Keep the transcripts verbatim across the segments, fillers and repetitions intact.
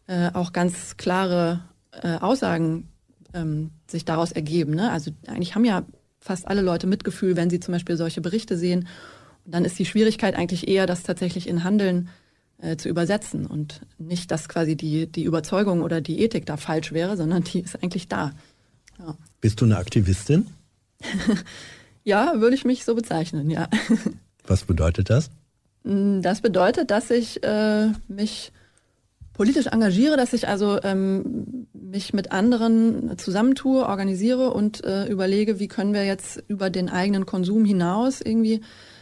äh, auch ganz klare äh, Aussagen ähm, sich daraus ergeben. Ne? Also eigentlich haben ja fast alle Leute Mitgefühl, wenn sie zum Beispiel solche Berichte sehen. Und dann ist die Schwierigkeit eigentlich eher, das tatsächlich in Handeln äh, zu übersetzen und nicht, dass quasi die, die Überzeugung oder die Ethik da falsch wäre, sondern die ist eigentlich da. Ja. Bist du eine Aktivistin? Ja, würde ich mich so bezeichnen, ja. Was bedeutet das? Das bedeutet, dass ich äh, mich politisch engagiere, dass ich also ähm, mich mit anderen zusammentue, organisiere und äh, überlege, wie können wir jetzt über den eigenen Konsum hinaus irgendwie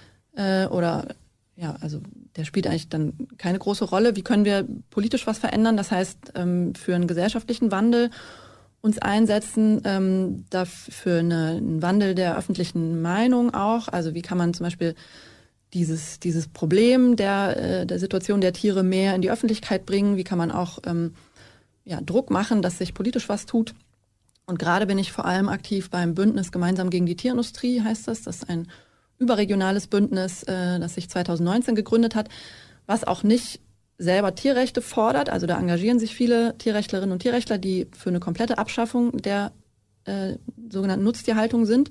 äh, oder ja, also der spielt eigentlich dann keine große Rolle. Wie können wir politisch was verändern? Das heißt, ähm, für einen gesellschaftlichen Wandel uns einsetzen, ähm, dafür eine, einen Wandel der öffentlichen Meinung auch. Also wie kann man zum Beispiel dieses, dieses Problem der, der Situation der Tiere mehr in die Öffentlichkeit bringen? Wie kann man auch ähm, ja, Druck machen, dass sich politisch was tut? Und gerade bin ich vor allem aktiv beim Bündnis Gemeinsam gegen die Tierindustrie, heißt das. Das ist ein überregionales Bündnis, äh, das sich zweitausendneunzehn gegründet hat, was auch nicht selber Tierrechte fordert. Also da engagieren sich viele Tierrechtlerinnen und Tierrechtler, die für eine komplette Abschaffung der äh, sogenannten Nutztierhaltung sind.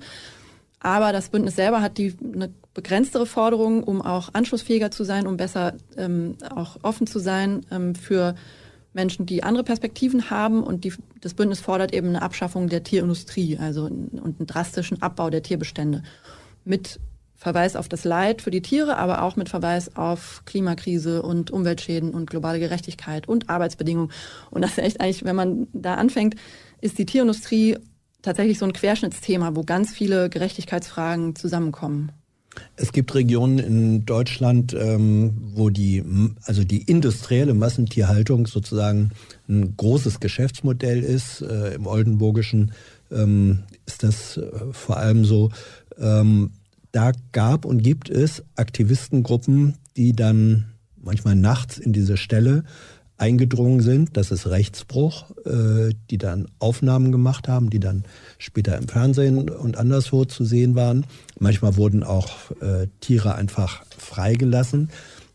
Aber das Bündnis selber hat die eine begrenztere Forderung, um auch anschlussfähiger zu sein, um besser ähm, auch offen zu sein ähm, für Menschen, die andere Perspektiven haben. Und die, das Bündnis fordert eben eine Abschaffung der Tierindustrie, also und einen drastischen Abbau der Tierbestände mit Verweis auf das Leid für die Tiere, aber auch mit Verweis auf Klimakrise und Umweltschäden und globale Gerechtigkeit und Arbeitsbedingungen. Und das ist echt eigentlich, wenn man da anfängt, ist die Tierindustrie tatsächlich so ein Querschnittsthema, wo ganz viele Gerechtigkeitsfragen zusammenkommen. Es gibt Regionen in Deutschland, ähm, wo die, also die industrielle Massentierhaltung sozusagen ein großes Geschäftsmodell ist. Äh, im Oldenburgischen ähm, ist das äh, vor allem so. Ähm, Da gab und gibt es Aktivistengruppen, die dann manchmal nachts in diese Stelle eingedrungen sind. Das ist Rechtsbruch, äh, die dann Aufnahmen gemacht haben, die dann später im Fernsehen und anderswo zu sehen waren. Manchmal wurden auch äh, Tiere einfach freigelassen.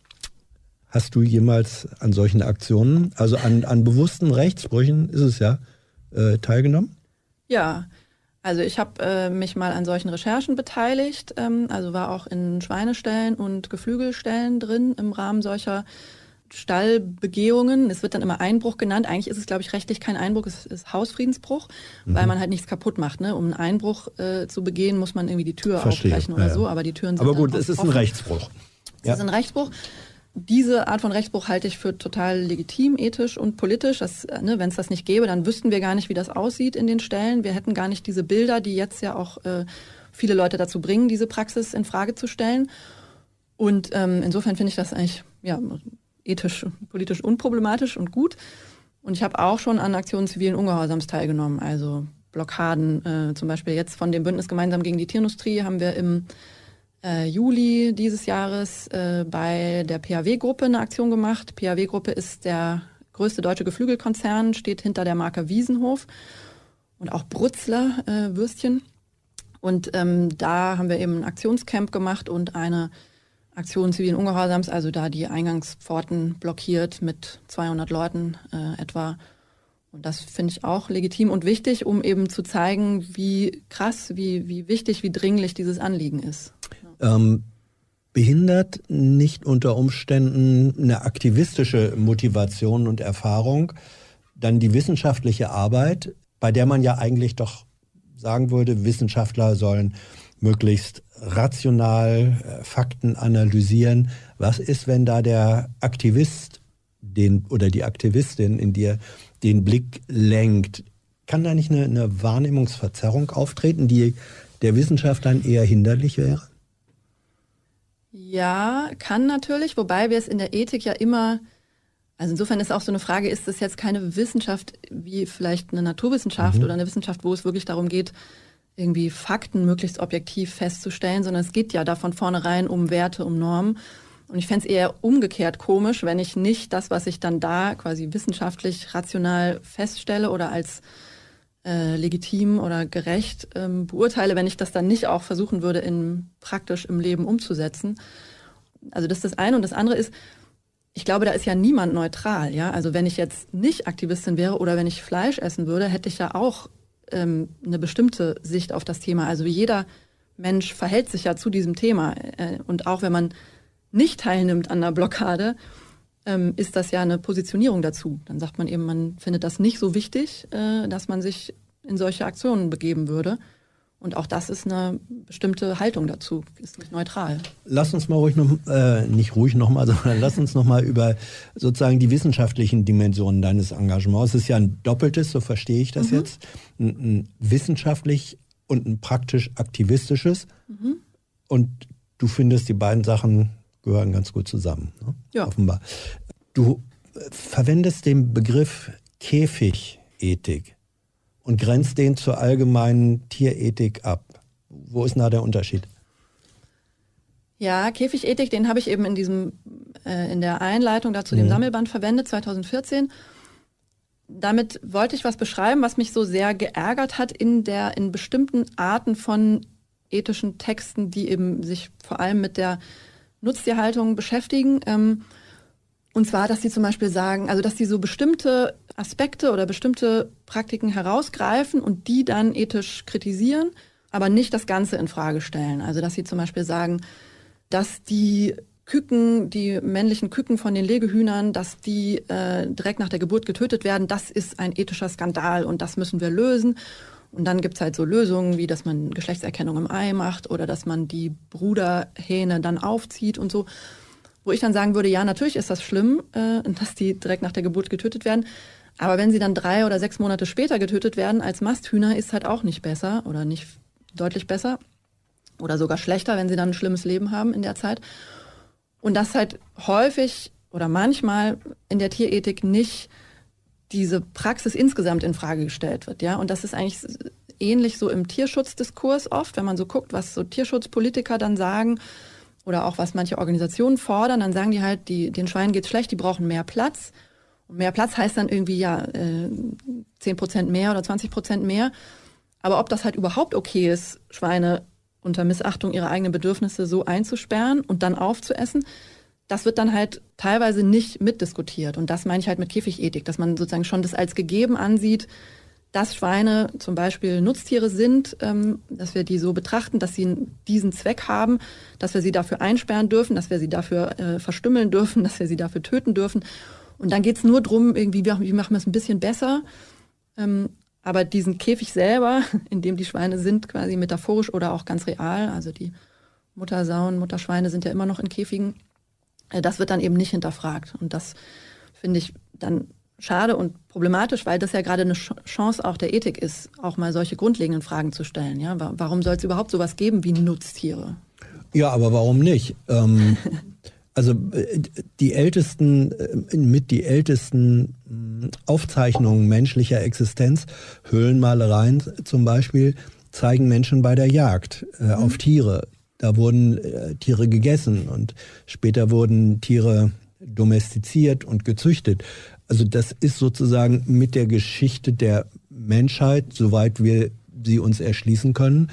Hast du jemals an solchen Aktionen, also an, an bewussten Rechtsbrüchen, ist es ja, äh, teilgenommen? Ja. Also ich habe äh, mich mal an solchen Recherchen beteiligt, ähm, also war auch in Schweineställen und Geflügelställen drin im Rahmen solcher Stallbegehungen. Es wird dann immer Einbruch genannt. Eigentlich ist es, glaube ich, rechtlich kein Einbruch, es ist Hausfriedensbruch, mhm. weil man halt nichts kaputt macht. Ne? Um einen Einbruch äh, zu begehen, muss man irgendwie die Tür Verstehe. aufbrechen oder ja, ja. so, aber die Türen sind Aber gut, dann es ist offen. ein Rechtsbruch. Es ja. ist ein Rechtsbruch. Diese Art von Rechtsbruch halte ich für total legitim, ethisch und politisch. Das, ne, wenn es das nicht gäbe, dann wüssten wir gar nicht, wie das aussieht in den Ställen. Wir hätten gar nicht diese Bilder, die jetzt ja auch äh, viele Leute dazu bringen, diese Praxis in Frage zu stellen. Und ähm, insofern finde ich das eigentlich ja, ethisch, politisch unproblematisch und gut. Und ich habe auch schon an Aktionen zivilen Ungehorsams teilgenommen, also Blockaden. Äh, zum Beispiel jetzt von dem Bündnis Gemeinsam gegen die Tierindustrie haben wir im Äh, Juli dieses Jahres äh, bei der P A W-Gruppe eine Aktion gemacht. P A W-Gruppe ist der größte deutsche Geflügelkonzern, steht hinter der Marke Wiesenhof und auch Brutzler äh, Würstchen. Und ähm, da haben wir eben ein Aktionscamp gemacht und eine Aktion zivilen Ungehorsams, also da die Eingangspforten blockiert mit zweihundert Leuten äh, etwa. Und das finde ich auch legitim und wichtig, um eben zu zeigen, wie krass, wie, wie wichtig, wie dringlich dieses Anliegen ist. Ähm, behindert nicht unter Umständen eine aktivistische Motivation und Erfahrung dann die wissenschaftliche Arbeit, bei der man ja eigentlich doch sagen würde, Wissenschaftler sollen möglichst rational äh, Fakten analysieren. Was ist, wenn da der Aktivist den oder die Aktivistin in dir den Blick lenkt? Kann da nicht eine, eine Wahrnehmungsverzerrung auftreten, die der Wissenschaft dann eher hinderlich wäre? Ja, kann natürlich, wobei wir es in der Ethik ja immer, also insofern ist auch so eine Frage, ist das jetzt keine Wissenschaft wie vielleicht eine Naturwissenschaft mhm. oder eine Wissenschaft, wo es wirklich darum geht, irgendwie Fakten möglichst objektiv festzustellen, sondern es geht ja da von vornherein um Werte, um Normen. Und ich fände es eher umgekehrt komisch, wenn ich nicht das, was ich dann da quasi wissenschaftlich rational feststelle oder als äh, legitim oder gerecht ähm, beurteile, wenn ich das dann nicht auch versuchen würde, in, praktisch im Leben umzusetzen. Also das ist das eine. Und das andere ist, ich glaube, da ist ja niemand neutral. Ja? Also wenn ich jetzt nicht Aktivistin wäre oder wenn ich Fleisch essen würde, hätte ich ja auch ähm, eine bestimmte Sicht auf das Thema. Also jeder Mensch verhält sich ja zu diesem Thema. Äh, und auch wenn man nicht teilnimmt an der Blockade, ähm, ist das ja eine Positionierung dazu. Dann sagt man eben, man findet das nicht so wichtig, äh, dass man sich in solche Aktionen begeben würde. Und auch das ist eine bestimmte Haltung dazu, ist nicht neutral. Lass uns mal ruhig noch, äh, nicht ruhig nochmal, sondern lass uns nochmal über sozusagen die wissenschaftlichen Dimensionen deines Engagements. Es ist ja ein doppeltes, so verstehe ich das mhm. jetzt, ein, ein wissenschaftlich und ein praktisch aktivistisches. Mhm. Und du findest, die beiden Sachen gehören ganz gut zusammen, ne? Ja. Offenbar. Du verwendest den Begriff Käfigethik und grenzt den zur allgemeinen Tierethik ab. Wo ist denn da der Unterschied? Ja, Käfigethik, den habe ich eben in diesem äh, in der Einleitung dazu mhm. dem Sammelband verwendet, zwanzig vierzehn. Damit wollte ich was beschreiben, was mich so sehr geärgert hat in der in bestimmten Arten von ethischen Texten, die eben sich vor allem mit der Nutztierhaltung beschäftigen. Ähm, Und zwar, dass sie zum Beispiel sagen, also dass sie so bestimmte Aspekte oder bestimmte Praktiken herausgreifen und die dann ethisch kritisieren, aber nicht das Ganze in Frage stellen. Also dass sie zum Beispiel sagen, dass die Küken, die männlichen Küken von den Legehühnern, dass die äh, direkt nach der Geburt getötet werden, das ist ein ethischer Skandal und das müssen wir lösen. Und dann gibt's halt so Lösungen, wie dass man Geschlechtserkennung im Ei macht oder dass man die Bruderhähne dann aufzieht und so. Wo ich dann sagen würde, ja, natürlich ist das schlimm, äh, dass die direkt nach der Geburt getötet werden. Aber wenn sie dann drei oder sechs Monate später getötet werden als Masthühner, ist halt auch nicht besser oder nicht deutlich besser oder sogar schlechter, wenn sie dann ein schlimmes Leben haben in der Zeit. Und dass halt häufig oder manchmal in der Tierethik nicht diese Praxis insgesamt in Frage gestellt wird, ja. Und das ist eigentlich ähnlich so im Tierschutzdiskurs oft, wenn man so guckt, was so Tierschutzpolitiker dann sagen, oder auch was manche Organisationen fordern, dann sagen die halt, die, den Schweinen geht's schlecht, die brauchen mehr Platz. Und mehr Platz heißt dann irgendwie, ja, äh, zehn Prozent mehr oder zwanzig Prozent mehr. Aber ob das halt überhaupt okay ist, Schweine unter Missachtung ihrer eigenen Bedürfnisse so einzusperren und dann aufzuessen, das wird dann halt teilweise nicht mitdiskutiert. Und das meine ich halt mit Käfigethik, dass man sozusagen schon das als gegeben ansieht, dass Schweine zum Beispiel Nutztiere sind, ähm, dass wir die so betrachten, dass sie diesen Zweck haben, dass wir sie dafür einsperren dürfen, dass wir sie dafür äh, verstümmeln dürfen, dass wir sie dafür töten dürfen. Und dann geht's nur drum, irgendwie, wie machen wir es ein bisschen besser. Ähm, aber diesen Käfig selber, in dem die Schweine sind, quasi metaphorisch oder auch ganz real, also die Muttersauen, Mutterschweine sind ja immer noch in Käfigen, äh, das wird dann eben nicht hinterfragt. Und das finde ich dann schade und problematisch, weil das ja gerade eine Chance auch der Ethik ist, auch mal solche grundlegenden Fragen zu stellen. Ja, warum soll es überhaupt sowas geben wie Nutztiere? Ja, aber warum nicht? Ähm, also die ältesten, mit die ältesten Aufzeichnungen menschlicher Existenz, Höhlenmalereien zum Beispiel, zeigen Menschen bei der Jagd äh, mhm. auf Tiere. Da wurden äh, Tiere gegessen und später wurden Tiere domestiziert und gezüchtet. Also das ist sozusagen mit der Geschichte der Menschheit, soweit wir sie uns erschließen können,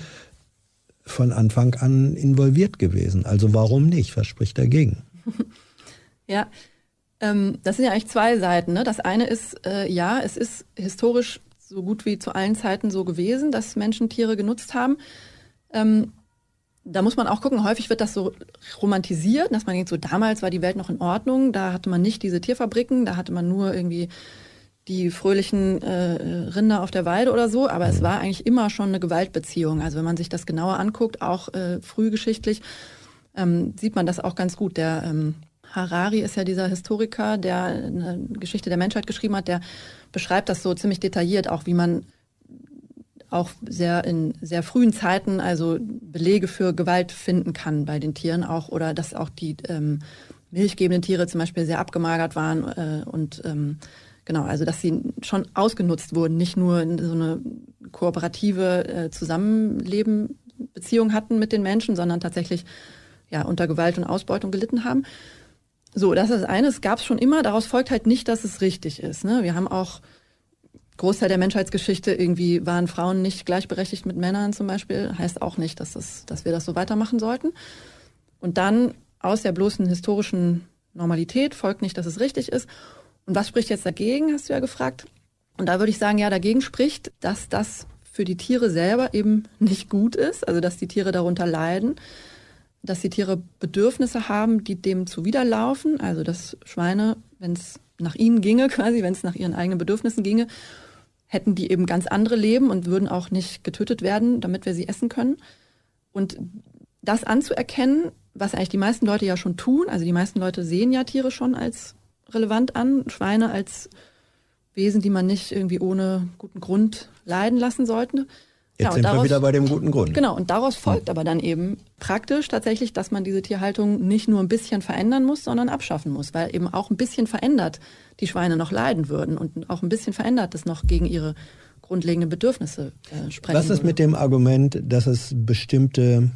von Anfang an involviert gewesen. Also warum nicht? Was spricht dagegen? Ja, ähm, das sind ja eigentlich zwei Seiten, ne? Das eine ist, äh, ja, es ist historisch so gut wie zu allen Zeiten so gewesen, dass Menschen Tiere genutzt haben. Ähm, Da muss man auch gucken, häufig wird das so romantisiert, dass man denkt, so damals war die Welt noch in Ordnung, da hatte man nicht diese Tierfabriken, da hatte man nur irgendwie die fröhlichen äh, Rinder auf der Weide oder so, aber es war eigentlich immer schon eine Gewaltbeziehung. Also wenn man sich das genauer anguckt, auch äh, frühgeschichtlich, ähm, sieht man das auch ganz gut. Der ähm, Harari ist ja dieser Historiker, der eine Geschichte der Menschheit geschrieben hat, der beschreibt das so ziemlich detailliert, auch wie man auch sehr in sehr frühen Zeiten also Belege für Gewalt finden kann bei den Tieren auch oder dass auch die ähm, milchgebenden Tiere zum Beispiel sehr abgemagert waren äh, und ähm, genau, also dass sie schon ausgenutzt wurden, nicht nur in so eine kooperative äh, Zusammenleben, Beziehung hatten mit den Menschen, sondern tatsächlich ja unter Gewalt und Ausbeutung gelitten haben. So, das ist das eine, es gab es schon immer, daraus folgt halt nicht, dass es richtig ist. Ne? Wir haben auch Großteil der Menschheitsgeschichte irgendwie waren Frauen nicht gleichberechtigt mit Männern zum Beispiel, heißt auch nicht, dass, das, dass wir das so weitermachen sollten. Und dann aus der bloßen historischen Normalität, folgt nicht, dass es richtig ist. Und was spricht jetzt dagegen, hast du ja gefragt. Und da würde ich sagen, ja, dagegen spricht, dass das für die Tiere selber eben nicht gut ist, also dass die Tiere darunter leiden, dass die Tiere Bedürfnisse haben, die dem zuwiderlaufen, also dass Schweine, wenn es nach ihnen ginge quasi, wenn es nach ihren eigenen Bedürfnissen ginge, hätten die eben ganz andere Leben und würden auch nicht getötet werden, damit wir sie essen können. Und das anzuerkennen, was eigentlich die meisten Leute ja schon tun, also die meisten Leute sehen ja Tiere schon als relevant an, Schweine als Wesen, die man nicht irgendwie ohne guten Grund leiden lassen sollte. Jetzt ja, sind daraus, wir wieder bei dem guten Grund. Genau, und daraus folgt aber dann eben praktisch tatsächlich, dass man diese Tierhaltung nicht nur ein bisschen verändern muss, sondern abschaffen muss, weil eben auch ein bisschen verändert die Schweine noch leiden würden und auch ein bisschen verändert das noch gegen ihre grundlegenden Bedürfnisse äh, sprechen Was ist würde. mit dem Argument, dass es bestimmte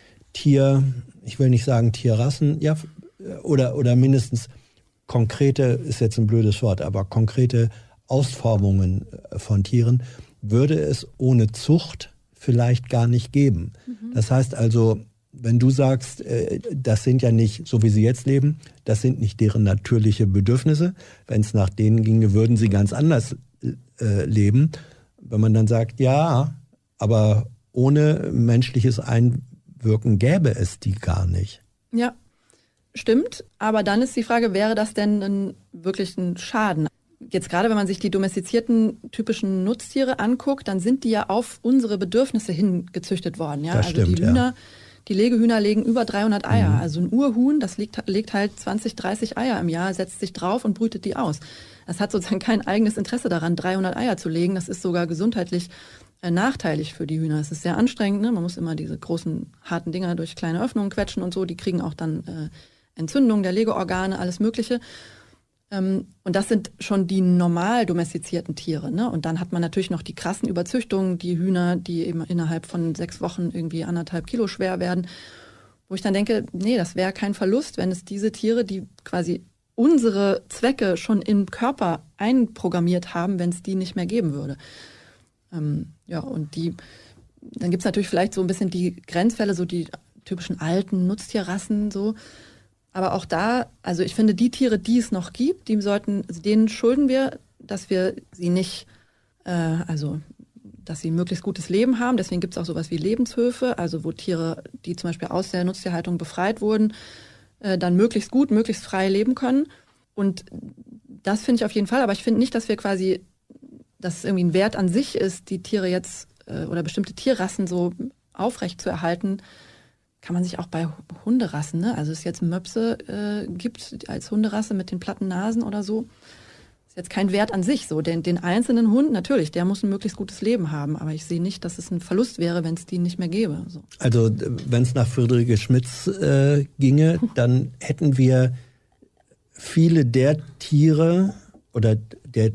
Tier, ich will nicht sagen Tierrassen, ja, oder, oder mindestens konkrete, ist jetzt ein blödes Wort, aber konkrete Ausformungen von Tieren würde es ohne Zucht vielleicht gar nicht geben. Mhm. Das heißt also, wenn du sagst, das sind ja nicht, so wie sie jetzt leben, das sind nicht deren natürliche Bedürfnisse. Wenn es nach denen ginge, würden sie ganz anders äh, leben. Wenn man dann sagt, ja, aber ohne menschliches Einwirken gäbe es die gar nicht. Ja, stimmt. Aber dann ist die Frage, wäre das denn ein, wirklich ein Schaden? Jetzt gerade, wenn man sich die domestizierten typischen Nutztiere anguckt, dann sind die ja auf unsere Bedürfnisse hin gezüchtet worden. Ja? Das also stimmt, die Hühner, ja. die Legehühner legen über dreihundert Eier. Mhm. Also ein Urhuhn, das legt, legt halt zwanzig, dreißig Eier im Jahr, setzt sich drauf und brütet die aus. Das hat sozusagen kein eigenes Interesse daran, dreihundert Eier zu legen. Das ist sogar gesundheitlich äh, nachteilig für die Hühner. Es ist sehr anstrengend, ne? Man muss immer diese großen, harten Dinger durch kleine Öffnungen quetschen und so. Die kriegen auch dann äh, Entzündungen der Legeorgane, alles Mögliche. Und das sind schon die normal domestizierten Tiere. Ne? Und dann hat man natürlich noch die krassen Überzüchtungen, die Hühner, die eben innerhalb von sechs Wochen irgendwie anderthalb Kilo schwer werden. Wo ich dann denke, nee, das wäre kein Verlust, wenn es diese Tiere, die quasi unsere Zwecke schon im Körper einprogrammiert haben, wenn es die nicht mehr geben würde. Ähm, ja, und die, dann gibt es natürlich vielleicht so ein bisschen die Grenzfälle, so die typischen alten Nutztierrassen so. Aber auch da, also ich finde, die Tiere, die es noch gibt, die sollten, also denen schulden wir, dass wir sie nicht, äh, also dass sie ein möglichst gutes Leben haben. Deswegen gibt es auch sowas wie Lebenshöfe, also wo Tiere, die zum Beispiel aus der Nutztierhaltung befreit wurden, äh, dann möglichst gut, möglichst frei leben können. Und das finde ich auf jeden Fall. Aber ich finde nicht, dass wir quasi, dass es irgendwie ein Wert an sich ist, die Tiere jetzt äh, oder bestimmte Tierrassen so aufrecht zu erhalten. Kann man sich auch bei Hunderassen, ne? Also es jetzt Möpse äh, gibt als Hunderasse mit den platten Nasen oder so, ist jetzt kein Wert an sich. So den, den einzelnen Hund natürlich, der muss ein möglichst gutes Leben haben, aber ich sehe nicht, dass es ein Verlust wäre, wenn es die nicht mehr gäbe. So. Also wenn es nach Friederike Schmitz äh, ginge, dann hätten wir viele der Tiere oder der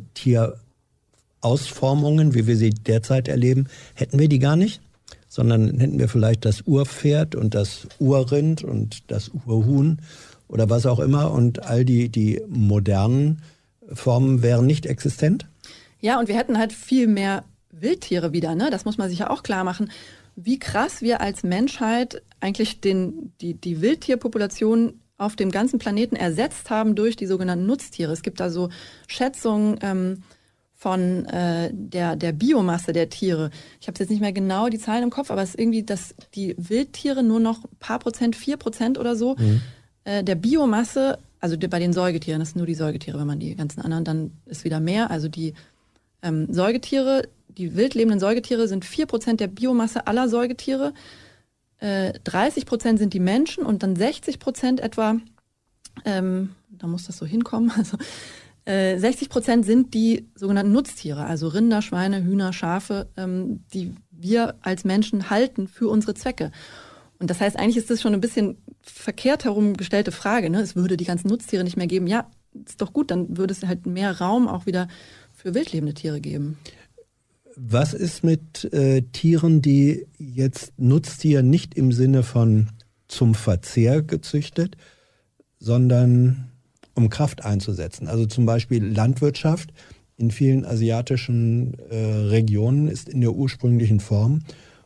Tierausformungen, wie wir sie derzeit erleben, hätten wir die gar nicht. Sondern hätten wir vielleicht das Urpferd und das Urrind und das Urhuhn oder was auch immer und all die, die modernen Formen wären nicht existent? Ja, und wir hätten halt viel mehr Wildtiere wieder, ne? Das muss man sich ja auch klar machen, wie krass wir als Menschheit eigentlich den, die, die Wildtierpopulation auf dem ganzen Planeten ersetzt haben durch die sogenannten Nutztiere. Es gibt da so Schätzungen, ähm, von äh, der, der Biomasse der Tiere. Ich habe jetzt nicht mehr genau die Zahlen im Kopf, aber es ist irgendwie, dass die Wildtiere nur noch ein paar Prozent, vier Prozent oder so, mhm. äh, der Biomasse, also die, bei den Säugetieren, das sind nur die Säugetiere, wenn man die ganzen anderen, dann ist wieder mehr. Also die ähm, Säugetiere, die wild lebenden Säugetiere sind vier Prozent der Biomasse aller Säugetiere, äh, dreißig Prozent sind die Menschen und dann sechzig Prozent etwa, ähm, da muss das so hinkommen, also sechzig Prozent sind die sogenannten Nutztiere, also Rinder, Schweine, Hühner, Schafe, ähm, die wir als Menschen halten für unsere Zwecke. Und das heißt, eigentlich ist das schon ein bisschen verkehrt herumgestellte Frage. Ne? Es würde die ganzen Nutztiere nicht mehr geben. Ja, ist doch gut, dann würde es halt mehr Raum auch wieder für wildlebende Tiere geben. Was ist mit äh, Tieren, die jetzt Nutztier nicht im Sinne von zum Verzehr gezüchtet, sondern um Kraft einzusetzen? Also zum Beispiel Landwirtschaft in vielen asiatischen äh, Regionen ist in der ursprünglichen Form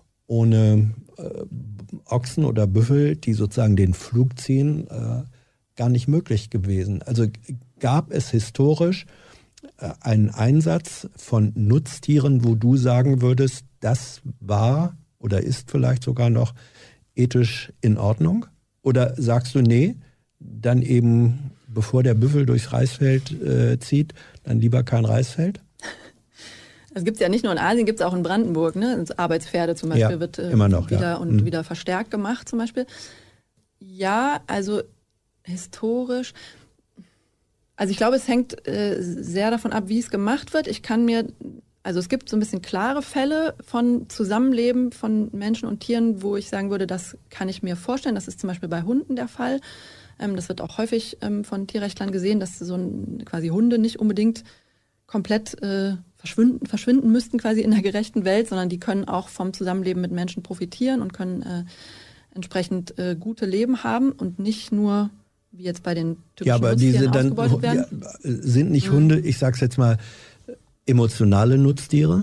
ohne äh, Ochsen oder Büffel, die sozusagen den Pflug ziehen, äh, gar nicht möglich gewesen. Also gab es historisch einen Einsatz von Nutztieren, wo du sagen würdest, das war oder ist vielleicht sogar noch ethisch in Ordnung? Oder sagst du, nee, dann eben, bevor der Büffel durchs Reisfeld äh, zieht, dann lieber kein Reisfeld? Es gibt es ja nicht nur in Asien, gibt es auch in Brandenburg. Ne? Arbeitspferde zum Beispiel ja, wird äh, immer noch, wieder ja. und mhm. wieder verstärkt gemacht zum Beispiel. Ja, also historisch, also ich glaube, es hängt äh, sehr davon ab, wie es gemacht wird. Ich kann mir, also es gibt so ein bisschen klare Fälle von Zusammenleben von Menschen und Tieren, wo ich sagen würde, das kann ich mir vorstellen. Das ist zum Beispiel bei Hunden der Fall. Ähm, das wird auch häufig ähm, von Tierrechtlern gesehen, dass so ein, quasi Hunde nicht unbedingt komplett äh, verschwinden, verschwinden müssten quasi in der gerechten Welt, sondern die können auch vom Zusammenleben mit Menschen profitieren und können äh, entsprechend äh, gute Leben haben und nicht nur wie jetzt bei den typischen ja, aber diese dann ausgebeutet werden. Ja, sind nicht Hunde, ich sag's jetzt mal, emotionale Nutztiere?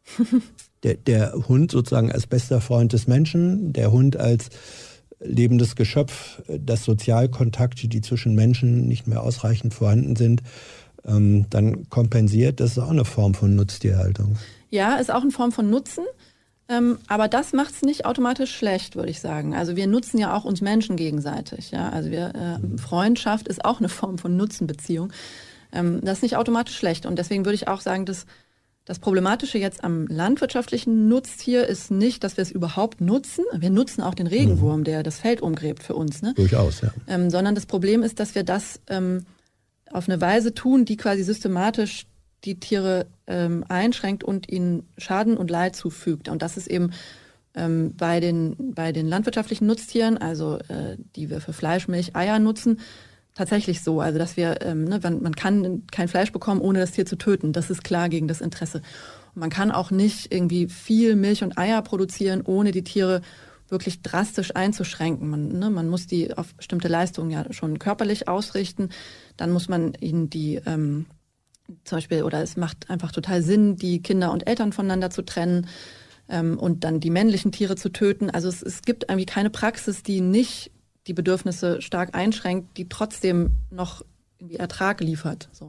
der, der Hund sozusagen als bester Freund des Menschen, der Hund als lebendes Geschöpf, das Sozialkontakte, die zwischen Menschen nicht mehr ausreichend vorhanden sind, ähm, dann kompensiert, das ist auch eine Form von Nutztierhaltung. Ja, ist auch eine Form von Nutzen. Ähm, aber das macht es nicht automatisch schlecht, würde ich sagen. Also wir nutzen ja auch uns Menschen gegenseitig. Ja? Also wir, äh, Freundschaft ist auch eine Form von Nutzenbeziehung. Ähm, das ist nicht automatisch schlecht. Und deswegen würde ich auch sagen, dass das Problematische jetzt am landwirtschaftlichen Nutztier ist nicht, dass wir es überhaupt nutzen. Wir nutzen auch den Regenwurm, mhm. der das Feld umgräbt für uns. Ne? Durchaus, ja. Ähm, sondern das Problem ist, dass wir das ähm, auf eine Weise tun, die quasi systematisch die Tiere ähm, einschränkt und ihnen Schaden und Leid zufügt. Und das ist eben ähm, bei den, bei den landwirtschaftlichen Nutztieren, also äh, die wir für Fleisch, Milch, Eier nutzen, tatsächlich so. Also dass wir, ähm, ne, man, man kann kein Fleisch bekommen, ohne das Tier zu töten. Das ist klar gegen das Interesse. Und man kann auch nicht irgendwie viel Milch und Eier produzieren, ohne die Tiere wirklich drastisch einzuschränken. Man, ne, man muss die auf bestimmte Leistungen ja schon körperlich ausrichten. Dann muss man ihnen die ähm, zum Beispiel, oder es macht einfach total Sinn, die Kinder und Eltern voneinander zu trennen ähm, und dann die männlichen Tiere zu töten. Also es, es gibt irgendwie keine Praxis, die nicht die Bedürfnisse stark einschränkt, die trotzdem noch irgendwie Ertrag liefert. So.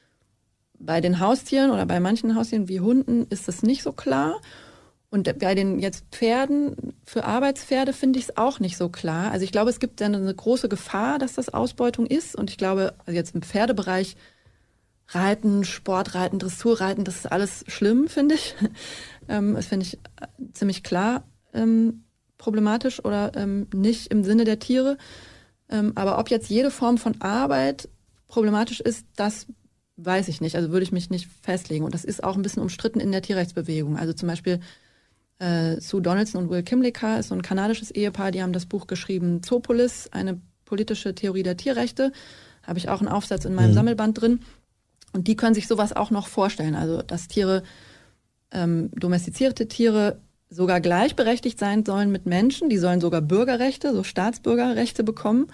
Bei den Haustieren oder bei manchen Haustieren wie Hunden ist das nicht so klar. Und bei den jetzt Pferden, für Arbeitspferde finde ich es auch nicht so klar. Also ich glaube, es gibt eine, eine große Gefahr, dass das Ausbeutung ist. Und ich glaube, also jetzt im Pferdebereich Reiten, Sportreiten, Dressurreiten, das ist alles schlimm, finde ich. Ähm, das finde ich ziemlich klar ähm, problematisch oder ähm, nicht im Sinne der Tiere. Ähm, aber ob jetzt jede Form von Arbeit problematisch ist, das weiß ich nicht. Also würde ich mich nicht festlegen. Und das ist auch ein bisschen umstritten in der Tierrechtsbewegung. Also zum Beispiel äh, Sue Donaldson und Will Kimlicka ist so ein kanadisches Ehepaar, die haben das Buch geschrieben, Zoopolis, eine politische Theorie der Tierrechte. Habe ich auch einen Aufsatz in meinem mhm. Sammelband drin. Und die können sich sowas auch noch vorstellen. Also, dass Tiere, ähm, domestizierte Tiere sogar gleichberechtigt sein sollen mit Menschen. Die sollen sogar Bürgerrechte, so Staatsbürgerrechte bekommen.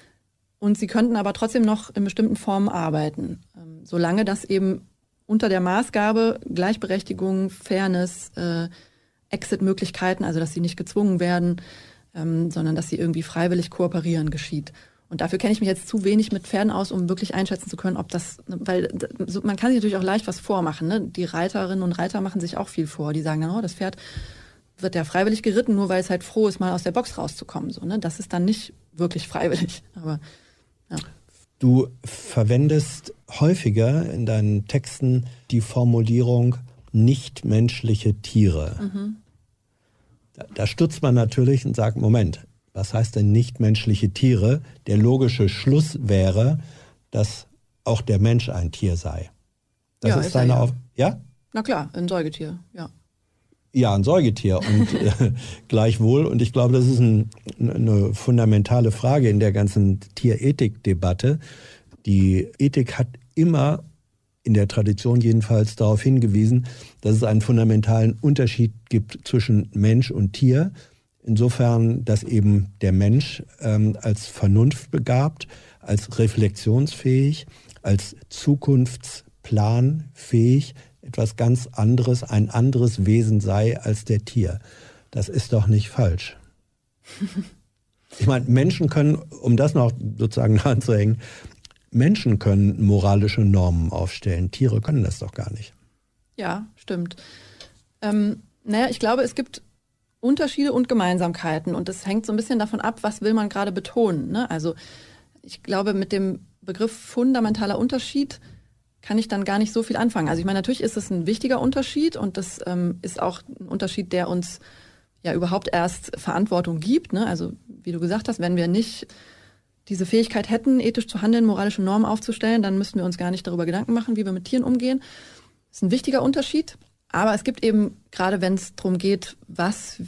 Und sie könnten aber trotzdem noch in bestimmten Formen arbeiten. Ähm, solange das eben unter der Maßgabe Gleichberechtigung, Fairness, äh, Exit-Möglichkeiten, also dass sie nicht gezwungen werden, ähm, sondern dass sie irgendwie freiwillig kooperieren, geschieht. Und dafür kenne ich mich jetzt zu wenig mit Pferden aus, um wirklich einschätzen zu können, ob das, weil man kann sich natürlich auch leicht was vormachen. Ne? Die Reiterinnen und Reiter machen sich auch viel vor. Die sagen dann, oh, das Pferd wird ja freiwillig geritten, nur weil es halt froh ist, mal aus der Box rauszukommen. So, ne? Das ist dann nicht wirklich freiwillig. Aber ja. Du verwendest häufiger in deinen Texten die Formulierung nichtmenschliche Tiere. Mhm. Da, da stutzt man natürlich und sagt, Moment, was heißt denn nichtmenschliche Tiere? Der logische Schluss wäre, dass auch der Mensch ein Tier sei. Das ja, ist, ist deine ja. Auf... Ja? Na klar, ein Säugetier, ja. Ja, ein Säugetier und äh, gleichwohl. Und ich glaube, das ist ein, eine fundamentale Frage in der ganzen Tierethik-Debatte. Die Ethik hat immer, in der Tradition jedenfalls, darauf hingewiesen, dass es einen fundamentalen Unterschied gibt zwischen Mensch und Tier. Insofern, dass eben der Mensch ähm, als vernunftbegabt, als reflexionsfähig, als zukunftsplanfähig etwas ganz anderes, ein anderes Wesen sei als der Tier. Das ist doch nicht falsch. Ich meine, Menschen können, um das noch sozusagen anzuhängen, Menschen können moralische Normen aufstellen. Tiere können das doch gar nicht. Ja, stimmt. Ähm, naja, ich glaube, es gibt Unterschiede und Gemeinsamkeiten und das hängt so ein bisschen davon ab, was will man gerade betonen. Ne? Also ich glaube, mit dem Begriff fundamentaler Unterschied kann ich dann gar nicht so viel anfangen. Also ich meine, natürlich ist es ein wichtiger Unterschied und das ähm, ist auch ein Unterschied, der uns ja überhaupt erst Verantwortung gibt. Ne? Also wie du gesagt hast, wenn wir nicht diese Fähigkeit hätten, ethisch zu handeln, moralische Normen aufzustellen, dann müssten wir uns gar nicht darüber Gedanken machen, wie wir mit Tieren umgehen. Das ist ein wichtiger Unterschied. Aber es gibt eben, gerade wenn es darum geht, was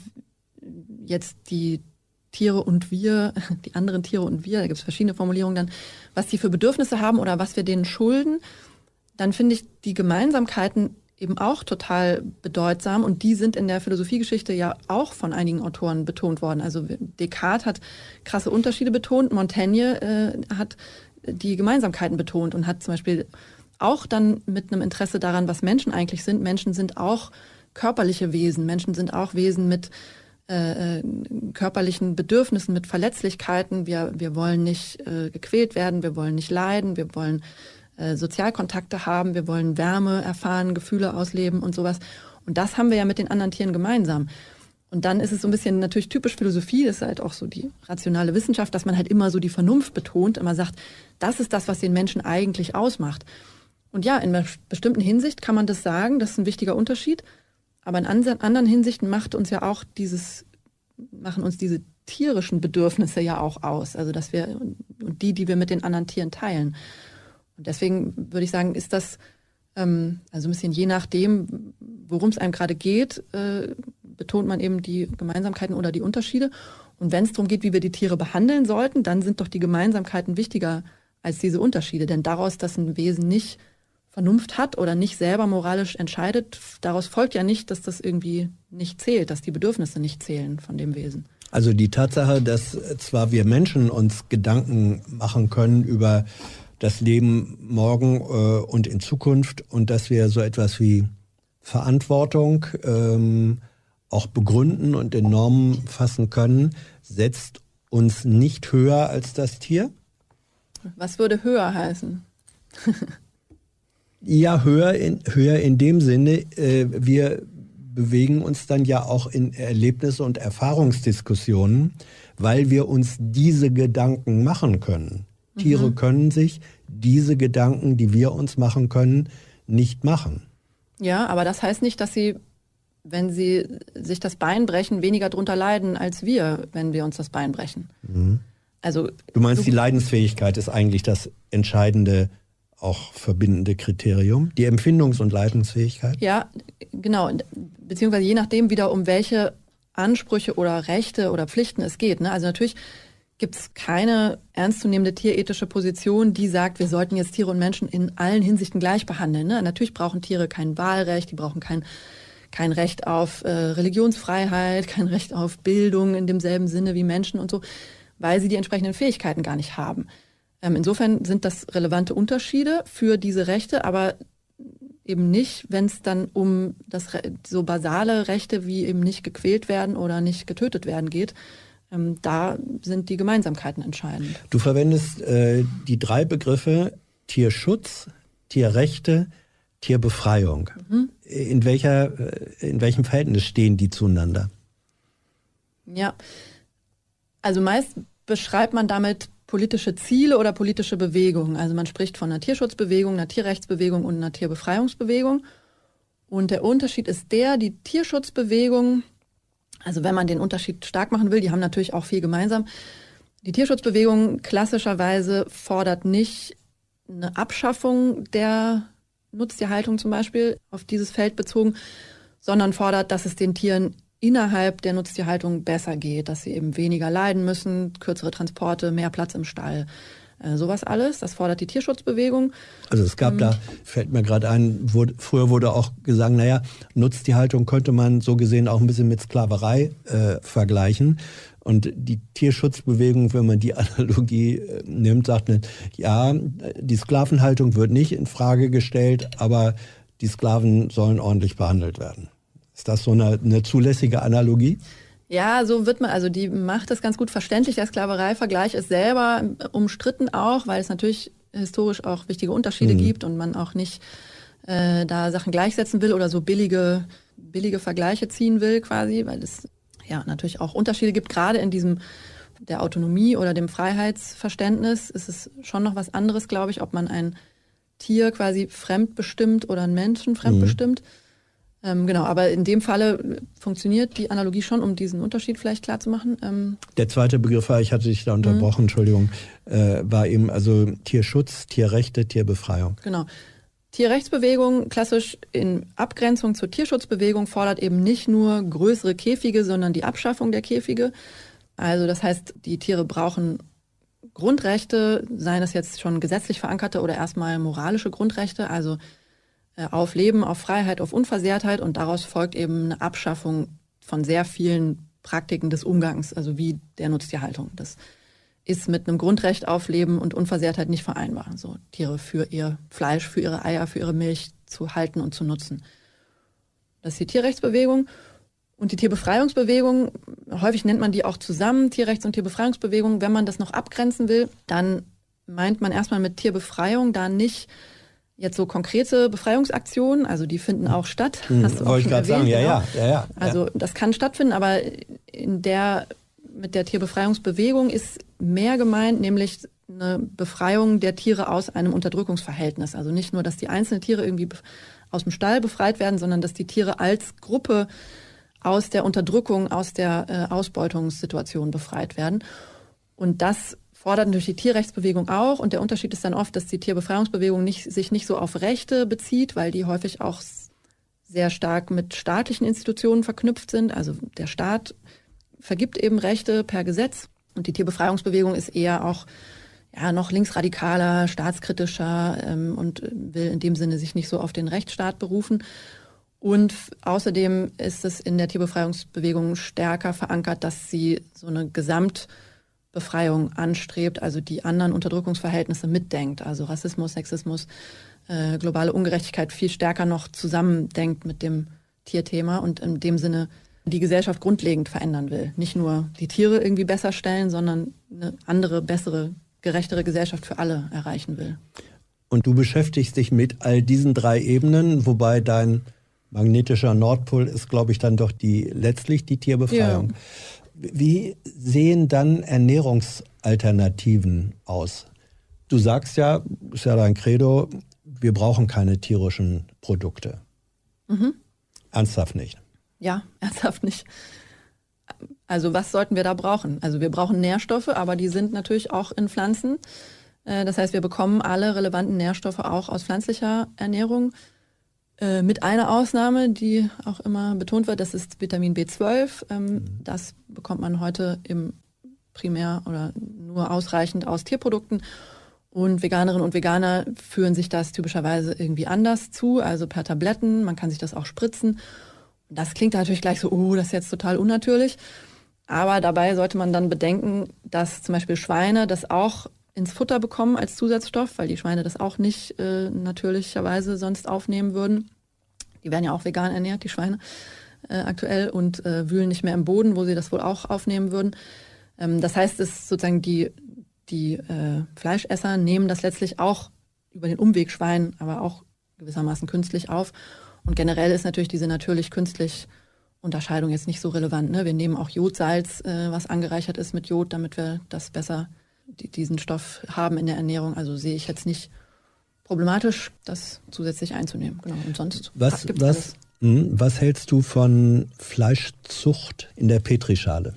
jetzt die Tiere und wir, die anderen Tiere und wir, da gibt es verschiedene Formulierungen dann, was die für Bedürfnisse haben oder was wir denen schulden, dann finde ich die Gemeinsamkeiten eben auch total bedeutsam und die sind in der Philosophiegeschichte ja auch von einigen Autoren betont worden. Also Descartes hat krasse Unterschiede betont, Montaigne äh, hat die Gemeinsamkeiten betont und hat zum Beispiel auch dann mit einem Interesse daran, was Menschen eigentlich sind. Menschen sind auch körperliche Wesen, Menschen sind auch Wesen mit äh, körperlichen Bedürfnissen, mit Verletzlichkeiten. Wir, wir wollen nicht äh, gequält werden, wir wollen nicht leiden, wir wollen Sozialkontakte haben, wir wollen Wärme erfahren, Gefühle ausleben und sowas. Und das haben wir ja mit den anderen Tieren gemeinsam. Und dann ist es so ein bisschen natürlich typisch Philosophie, das ist halt auch so die rationale Wissenschaft, dass man halt immer so die Vernunft betont, immer sagt, das ist das, was den Menschen eigentlich ausmacht. Und ja, in einer bestimmten Hinsicht kann man das sagen, das ist ein wichtiger Unterschied. Aber in anderen Hinsichten macht uns ja auch dieses, machen uns diese tierischen Bedürfnisse ja auch aus. Also dass wir, und die, die wir mit den anderen Tieren teilen. Und deswegen würde ich sagen, ist das ähm, also ein bisschen je nachdem, worum es einem gerade geht, äh, betont man eben die Gemeinsamkeiten oder die Unterschiede. Und wenn es darum geht, wie wir die Tiere behandeln sollten, dann sind doch die Gemeinsamkeiten wichtiger als diese Unterschiede. Denn daraus, dass ein Wesen nicht Vernunft hat oder nicht selber moralisch entscheidet, daraus folgt ja nicht, dass das irgendwie nicht zählt, dass die Bedürfnisse nicht zählen von dem Wesen. Also die Tatsache, dass zwar wir Menschen uns Gedanken machen können über das Leben morgen äh, und in Zukunft und dass wir so etwas wie Verantwortung ähm, auch begründen und in Normen fassen können, setzt uns nicht höher als das Tier? Was würde höher heißen? Ja, höher in, höher in dem Sinne, äh, wir bewegen uns dann ja auch in Erlebnisse und Erfahrungsdiskussionen, weil wir uns diese Gedanken machen können. Tiere können sich diese Gedanken, die wir uns machen können, nicht machen. Ja, aber das heißt nicht, dass sie, wenn sie sich das Bein brechen, weniger drunter leiden als wir, wenn wir uns das Bein brechen. Mhm. Also, du meinst, die Leidensfähigkeit ist eigentlich das entscheidende, auch verbindende Kriterium, die Empfindungs- und Leidensfähigkeit? Ja, genau. Beziehungsweise je nachdem wieder, um welche Ansprüche oder Rechte oder Pflichten es geht. Ne? Also natürlich gibt es keine ernstzunehmende tierethische Position, die sagt, wir sollten jetzt Tiere und Menschen in allen Hinsichten gleich behandeln. Ne? Natürlich brauchen Tiere kein Wahlrecht, die brauchen kein, kein Recht auf äh, Religionsfreiheit, kein Recht auf Bildung in demselben Sinne wie Menschen und so, weil sie die entsprechenden Fähigkeiten gar nicht haben. Ähm, insofern sind das relevante Unterschiede für diese Rechte, aber eben nicht, wenn es dann um das so basale Rechte wie eben nicht gequält werden oder nicht getötet werden geht. Ähm, da sind die Gemeinsamkeiten entscheidend. Du verwendest äh, die drei Begriffe Tierschutz, Tierrechte, Tierbefreiung. Mhm. In welcher, in welchem Verhältnis stehen die zueinander? Ja, also meist beschreibt man damit politische Ziele oder politische Bewegungen. Also man spricht von einer Tierschutzbewegung, einer Tierrechtsbewegung und einer Tierbefreiungsbewegung. Und der Unterschied ist der, die Tierschutzbewegung, also wenn man den Unterschied stark machen will, die haben natürlich auch viel gemeinsam. Die Tierschutzbewegung klassischerweise fordert nicht eine Abschaffung der Nutztierhaltung zum Beispiel auf dieses Feld bezogen, sondern fordert, dass es den Tieren innerhalb der Nutztierhaltung besser geht, dass sie eben weniger leiden müssen, kürzere Transporte, mehr Platz im Stall, äh, sowas alles. Das fordert die Tierschutzbewegung. Also es gab ähm, da, fällt mir gerade ein, wurde, früher wurde auch gesagt, naja, Nutztierhaltung könnte man so gesehen auch ein bisschen mit Sklaverei äh, vergleichen. Und die Tierschutzbewegung, wenn man die Analogie äh, nimmt, sagt, ja, die Sklavenhaltung wird nicht in Frage gestellt, aber die Sklaven sollen ordentlich behandelt werden. Ist das so eine, eine zulässige Analogie? Ja, so wird man, also die macht das ganz gut verständlich. Der Sklavereivergleich ist selber umstritten auch, weil es natürlich historisch auch wichtige Unterschiede mhm. gibt und man auch nicht äh, da Sachen gleichsetzen will oder so billige, billige Vergleiche ziehen will quasi, weil es ja natürlich auch Unterschiede gibt. Gerade in diesem der Autonomie oder dem Freiheitsverständnis ist es schon noch was anderes, glaube ich, ob man ein Tier quasi fremdbestimmt oder einen Menschen fremdbestimmt. Mhm. Ähm, genau, aber in dem Falle funktioniert die Analogie schon, um diesen Unterschied vielleicht klar zu machen. Ähm Der zweite Begriff war, ich hatte dich da unterbrochen, mhm. Entschuldigung, äh, war eben also Tierschutz, Tierrechte, Tierbefreiung. Genau. Tierrechtsbewegung, klassisch in Abgrenzung zur Tierschutzbewegung, fordert eben nicht nur größere Käfige, sondern die Abschaffung der Käfige. Also das heißt, die Tiere brauchen Grundrechte, seien es jetzt schon gesetzlich verankerte oder erstmal moralische Grundrechte, also auf Leben, auf Freiheit, auf Unversehrtheit, und daraus folgt eben eine Abschaffung von sehr vielen Praktiken des Umgangs, also wie der Nutztierhaltung. Das ist mit einem Grundrecht auf Leben und Unversehrtheit nicht vereinbar, so Tiere für ihr Fleisch, für ihre Eier, für ihre Milch zu halten und zu nutzen. Das ist die Tierrechtsbewegung. Und die Tierbefreiungsbewegung, häufig nennt man die auch zusammen, Tierrechts- und Tierbefreiungsbewegung. Wenn man das noch abgrenzen will, dann meint man erstmal mit Tierbefreiung da nicht jetzt so konkrete Befreiungsaktionen, also die finden auch statt. Hm, hast du auch schon erwähnt, sagen, ja, genau. ja, ja, ja. Also das kann stattfinden, aber in der, mit der Tierbefreiungsbewegung ist mehr gemeint, nämlich eine Befreiung der Tiere aus einem Unterdrückungsverhältnis. Also nicht nur, dass die einzelnen Tiere irgendwie aus dem Stall befreit werden, sondern dass die Tiere als Gruppe aus der Unterdrückung, aus der äh, Ausbeutungssituation befreit werden. Und das fordert natürlich die Tierrechtsbewegung auch. Und der Unterschied ist dann oft, dass die Tierbefreiungsbewegung nicht, sich nicht so auf Rechte bezieht, weil die häufig auch sehr stark mit staatlichen Institutionen verknüpft sind. Also der Staat vergibt eben Rechte per Gesetz. Und die Tierbefreiungsbewegung ist eher auch ja, noch linksradikaler, staatskritischer ähm, und will in dem Sinne sich nicht so auf den Rechtsstaat berufen. Und außerdem ist es in der Tierbefreiungsbewegung stärker verankert, dass sie so eine Gesamtbefreiung anstrebt, also die anderen Unterdrückungsverhältnisse mitdenkt, also Rassismus, Sexismus, äh, globale Ungerechtigkeit viel stärker noch zusammendenkt mit dem Tierthema und in dem Sinne die Gesellschaft grundlegend verändern will. Nicht nur die Tiere irgendwie besser stellen, sondern eine andere, bessere, gerechtere Gesellschaft für alle erreichen will. Und du beschäftigst dich mit all diesen drei Ebenen, wobei dein magnetischer Nordpol ist, glaube ich, dann doch die letztlich die Tierbefreiung. Ja. Wie sehen dann Ernährungsalternativen aus? Du sagst ja, ist ja dein Credo, wir brauchen keine tierischen Produkte. Mhm. Ernsthaft nicht? Ja, ernsthaft nicht. Also was sollten wir da brauchen? Also wir brauchen Nährstoffe, aber die sind natürlich auch in Pflanzen. Das heißt, wir bekommen alle relevanten Nährstoffe auch aus pflanzlicher Ernährung. Mit einer Ausnahme, die auch immer betont wird, das ist Vitamin B zwölf. Das bekommt man heute im primär oder nur ausreichend aus Tierprodukten. Und Veganerinnen und Veganer führen sich das typischerweise irgendwie anders zu, also per Tabletten. Man kann sich das auch spritzen. Das klingt natürlich gleich so, oh, das ist jetzt total unnatürlich. Aber dabei sollte man dann bedenken, dass zum Beispiel Schweine das auch ins Futter bekommen als Zusatzstoff, weil die Schweine das auch nicht äh, natürlicherweise sonst aufnehmen würden. Die werden ja auch vegan ernährt, die Schweine äh, aktuell, und äh, wühlen nicht mehr im Boden, wo sie das wohl auch aufnehmen würden. Ähm, das heißt, es ist sozusagen die, die äh, Fleischesser nehmen das letztlich auch über den Umweg Schwein, aber auch gewissermaßen künstlich auf. Und generell ist natürlich diese natürlich-künstlich Unterscheidung jetzt nicht so relevant. Ne? Wir nehmen auch Jodsalz, äh, was angereichert ist mit Jod, damit wir das besser, die, diesen Stoff haben in der Ernährung. Also sehe ich jetzt nicht problematisch, das zusätzlich einzunehmen. Genau. Und sonst was, gibt's was, alles. Mh, was hältst du von Fleischzucht in der Petrischale?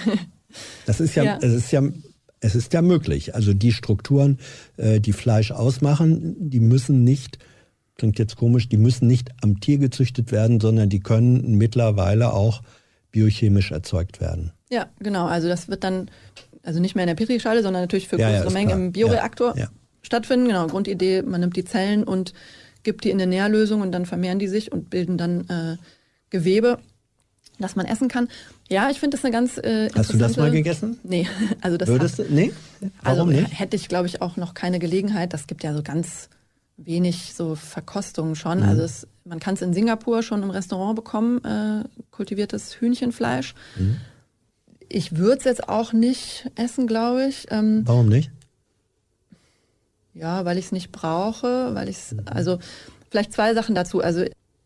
Das ist ja, ja. es ist ja, es ist ja möglich. Also die Strukturen, äh, die Fleisch ausmachen, die müssen nicht, klingt jetzt komisch, die müssen nicht am Tier gezüchtet werden, sondern die können mittlerweile auch biochemisch erzeugt werden. Ja, genau. Also das wird dann, also nicht mehr in der Petrischale, sondern natürlich für größere ja, ja, Mengen klar. im Bioreaktor ja, ja. stattfinden. Genau, Grundidee, man nimmt die Zellen und gibt die in eine Nährlösung und dann vermehren die sich und bilden dann äh, Gewebe, das man essen kann. Ja, ich finde das eine ganz äh, interessante... Hast du das mal gegessen? Nee. Also das Würdest hat, du? Nee? Warum also nicht? Hätte ich, glaube ich, auch noch keine Gelegenheit. Das gibt ja so ganz wenig so Verkostungen schon. Mhm. Also es, man kann es in Singapur schon im Restaurant bekommen, äh, kultiviertes Hühnchenfleisch. Mhm. ich würde es jetzt auch nicht essen, glaube ich. Ähm, Warum nicht? Ja, weil ich es nicht brauche, weil ich es, also vielleicht zwei Sachen dazu. Also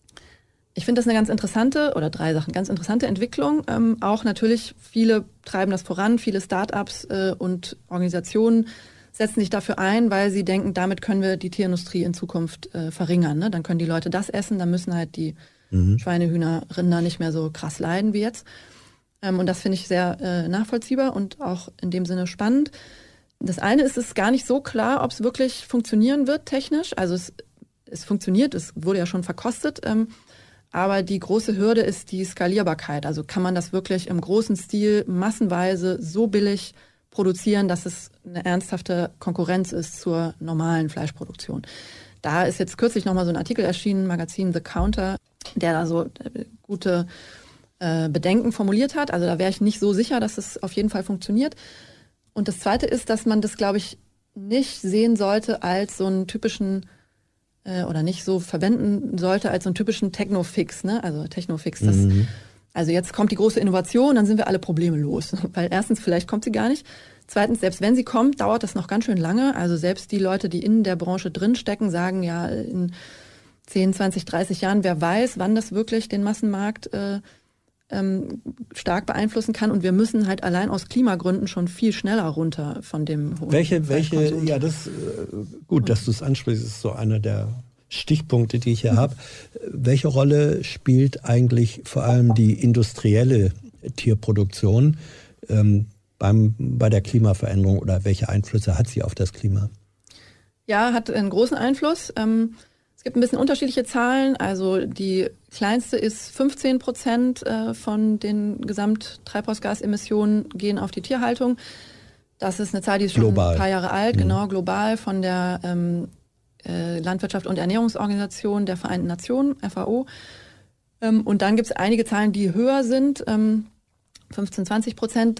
ich finde das eine ganz interessante, oder drei Sachen, ganz interessante Entwicklung. Ähm, auch natürlich, viele treiben das voran, viele Start-ups äh, und Organisationen setzen sich dafür ein, weil sie denken, damit können wir die Tierindustrie in Zukunft äh, verringern. Ne? Dann können die Leute das essen, dann müssen halt die mhm. Schweine, Hühner, Rinder nicht mehr so krass leiden wie jetzt. Ähm, und das finde ich sehr äh, nachvollziehbar und auch in dem Sinne spannend. Das eine ist, es ist gar nicht so klar, ob es wirklich funktionieren wird technisch. Also es, es funktioniert, es wurde ja schon verkostet. Ähm, aber die große Hürde ist die Skalierbarkeit. Also kann man das wirklich im großen Stil massenweise so billig produzieren, dass es eine ernsthafte Konkurrenz ist zur normalen Fleischproduktion. Da ist jetzt kürzlich nochmal so ein Artikel erschienen, Magazin The Counter, der da so gute äh, Bedenken formuliert hat. Also da wäre ich nicht so sicher, dass es auf jeden Fall funktioniert. Und das Zweite ist, dass man das, glaube ich, nicht sehen sollte als so einen typischen, äh, oder nicht so verwenden sollte als so einen typischen Technofix, ne? Also Technofix, das mhm. Also jetzt kommt die große Innovation, dann sind wir alle Probleme los. Weil erstens, vielleicht kommt sie gar nicht. Zweitens, selbst wenn sie kommt, dauert das noch ganz schön lange. Also selbst die Leute, die in der Branche drinstecken, sagen ja in zehn, zwanzig, dreißig Jahren, wer weiß, wann das wirklich den Massenmarkt äh, ähm, stark beeinflussen kann. Und wir müssen halt allein aus Klimagründen schon viel schneller runter von dem hohen Welche, welche, ja, das, äh, gut, dass du es ansprichst, ist so einer der Stichpunkte, die ich hier mhm. habe. Welche Rolle spielt eigentlich vor allem die industrielle Tierproduktion ähm, beim, bei der Klimaveränderung oder welche Einflüsse hat sie auf das Klima? Ja, hat einen großen Einfluss. Ähm, es gibt ein bisschen unterschiedliche Zahlen. Also die kleinste ist fünfzehn Prozent äh, von den Gesamttreibhausgasemissionen gehen auf die Tierhaltung. Das ist eine Zahl, die ist schon global. Ein paar Jahre alt, mhm. genau, global von der ähm, Landwirtschaft und Ernährungsorganisation der Vereinten Nationen, F A O. Und dann gibt es einige Zahlen, die höher sind, fünfzehn, zwanzig Prozent.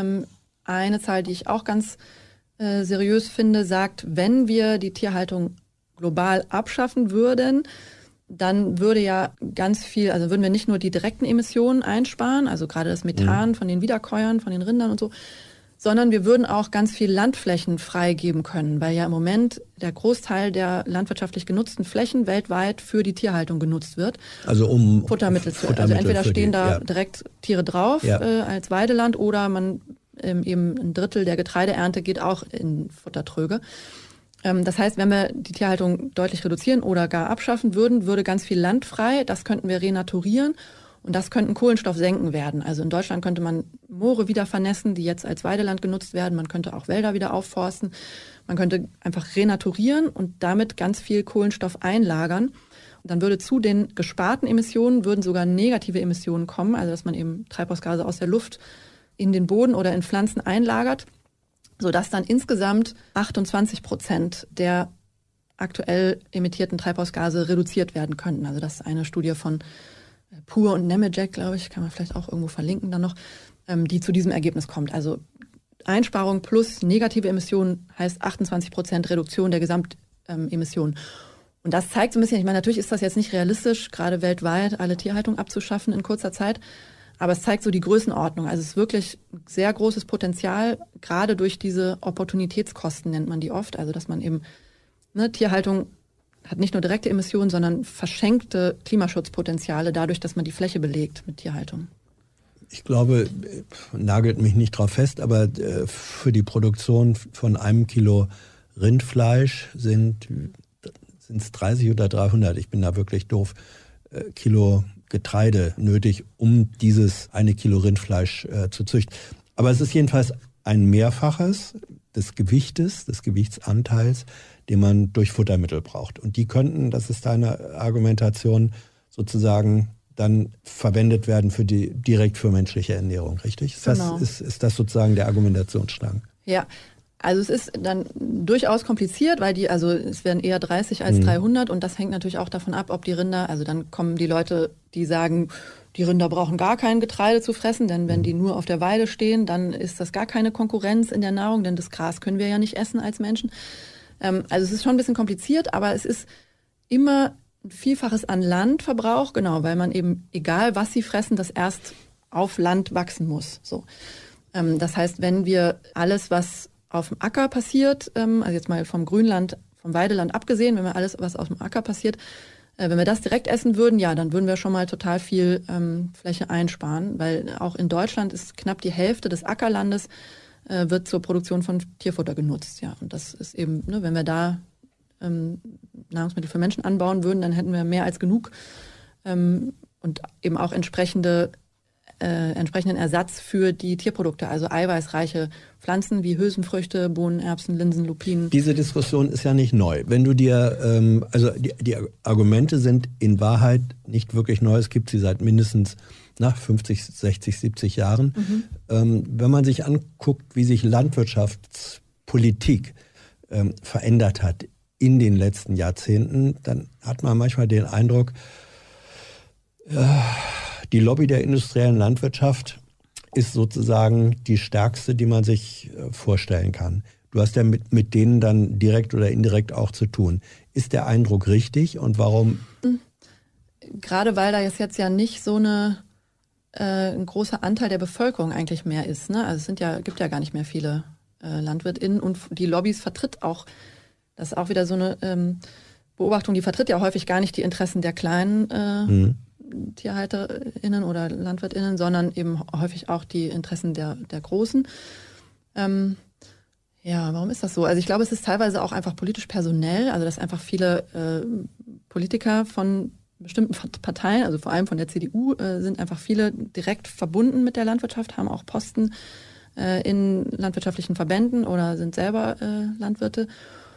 Eine Zahl, die ich auch ganz seriös finde, sagt, wenn wir die Tierhaltung global abschaffen würden, dann würde ja ganz viel, also würden wir nicht nur die direkten Emissionen einsparen, also gerade das Methan mhm. von den Wiederkäuern, von den Rindern und so, sondern wir würden auch ganz viel Landflächen freigeben können, weil ja im Moment der Großteil der landwirtschaftlich genutzten Flächen weltweit für die Tierhaltung genutzt wird. Also um Futtermittel zu, Futtermittel also entweder stehen die, da ja. direkt Tiere drauf ja. äh, als Weideland oder man ähm, eben ein Drittel der Getreideernte geht auch in Futtertröge. Ähm, das heißt, wenn wir die Tierhaltung deutlich reduzieren oder gar abschaffen würden, würde ganz viel Land frei. Das könnten wir renaturieren. Und das könnten Kohlenstoffsenken werden. Also in Deutschland könnte man Moore wieder vernässen, die jetzt als Weideland genutzt werden. Man könnte auch Wälder wieder aufforsten. Man könnte einfach renaturieren und damit ganz viel Kohlenstoff einlagern. Und dann würde zu den gesparten Emissionen würden sogar negative Emissionen kommen. Also dass man eben Treibhausgase aus der Luft in den Boden oder in Pflanzen einlagert, sodass dann insgesamt achtundzwanzig Prozent der aktuell emittierten Treibhausgase reduziert werden könnten. Also das ist eine Studie von Pur und Nemetschek, glaube ich, kann man vielleicht auch irgendwo verlinken dann noch, ähm, die zu diesem Ergebnis kommt. Also Einsparung plus negative Emissionen heißt achtundzwanzig Prozent Reduktion der Gesamtemissionen. Ähm, und das zeigt so ein bisschen, ich meine, natürlich ist das jetzt nicht realistisch, gerade weltweit alle Tierhaltung abzuschaffen in kurzer Zeit, aber es zeigt so die Größenordnung. Also es ist wirklich ein sehr großes Potenzial, gerade durch diese Opportunitätskosten nennt man die oft, also dass man eben ne, Tierhaltung hat nicht nur direkte Emissionen, sondern verschenkte Klimaschutzpotenziale dadurch, dass man die Fläche belegt mit Tierhaltung. Ich glaube, nagelt mich nicht drauf fest, aber für die Produktion von einem Kilo Rindfleisch sind es dreißig oder dreihundert, ich bin da wirklich doof, Kilo Getreide nötig, um dieses eine Kilo Rindfleisch äh, zu züchten. Aber es ist jedenfalls ein Mehrfaches des Gewichtes, des Gewichtsanteils, den man durch Futtermittel braucht. Und die könnten, das ist deine Argumentation, sozusagen dann verwendet werden für die direkt für menschliche Ernährung, richtig? Ist, genau. das, ist, ist das sozusagen der Argumentationsstrang? Ja, also es ist dann durchaus kompliziert, weil die, also es werden eher dreißig als mhm. dreihundert und das hängt natürlich auch davon ab, ob die Rinder, also dann kommen die Leute, die sagen, die Rinder brauchen gar kein Getreide zu fressen, denn wenn die nur auf der Weide stehen, dann ist das gar keine Konkurrenz in der Nahrung, denn das Gras können wir ja nicht essen als Menschen. Ähm, also es ist schon ein bisschen kompliziert, aber es ist immer ein Vielfaches an Landverbrauch, genau, weil man eben, egal was sie fressen, das erst auf Land wachsen muss. So. Ähm, das heißt, wenn wir alles, was auf dem Acker passiert, ähm, also jetzt mal vom Grünland, vom Weideland abgesehen, wenn wir alles, was auf dem Acker passiert, äh, wenn wir das direkt essen würden, ja, dann würden wir schon mal total viel ähm, Fläche einsparen, weil auch in Deutschland ist knapp die Hälfte des Ackerlandes äh, wird zur Produktion von Tierfutter genutzt, ja. Und das ist eben, ne, wenn wir da ähm, Nahrungsmittel für Menschen anbauen würden, dann hätten wir mehr als genug ähm, und eben auch entsprechende Äh, entsprechenden Ersatz für die Tierprodukte, also eiweißreiche Pflanzen wie Hülsenfrüchte, Bohnen, Erbsen, Linsen, Lupinen. Diese Diskussion ist ja nicht neu. Wenn du dir, ähm, also die, die Argumente sind in Wahrheit nicht wirklich neu. Es gibt sie seit mindestens nach fünfzig, sechzig, siebzig Jahren. Mhm. Ähm, wenn man sich anguckt, wie sich Landwirtschaftspolitik ähm, verändert hat in den letzten Jahrzehnten, dann hat man manchmal den Eindruck, äh, die Lobby der industriellen Landwirtschaft ist sozusagen die stärkste, die man sich vorstellen kann. Du hast ja mit, mit denen dann direkt oder indirekt auch zu tun. Ist der Eindruck richtig und warum? Gerade weil da jetzt, jetzt ja nicht so eine, äh, ein großer Anteil der Bevölkerung eigentlich mehr ist. Ne? Also es sind ja, gibt ja gar nicht mehr viele äh, LandwirtInnen und die Lobbys vertritt auch, das ist auch wieder so eine ähm, Beobachtung, die vertritt ja häufig gar nicht die Interessen der kleinen äh, mhm. TierhalterInnen oder LandwirtInnen, sondern eben häufig auch die Interessen der, der Großen. Ähm, ja, warum ist das so? Also ich glaube, es ist teilweise auch einfach politisch personell, also dass einfach viele äh, Politiker von bestimmten Parteien, also vor allem von der C D U, äh, sind einfach viele direkt verbunden mit der Landwirtschaft, haben auch Posten äh, in landwirtschaftlichen Verbänden oder sind selber äh, Landwirte.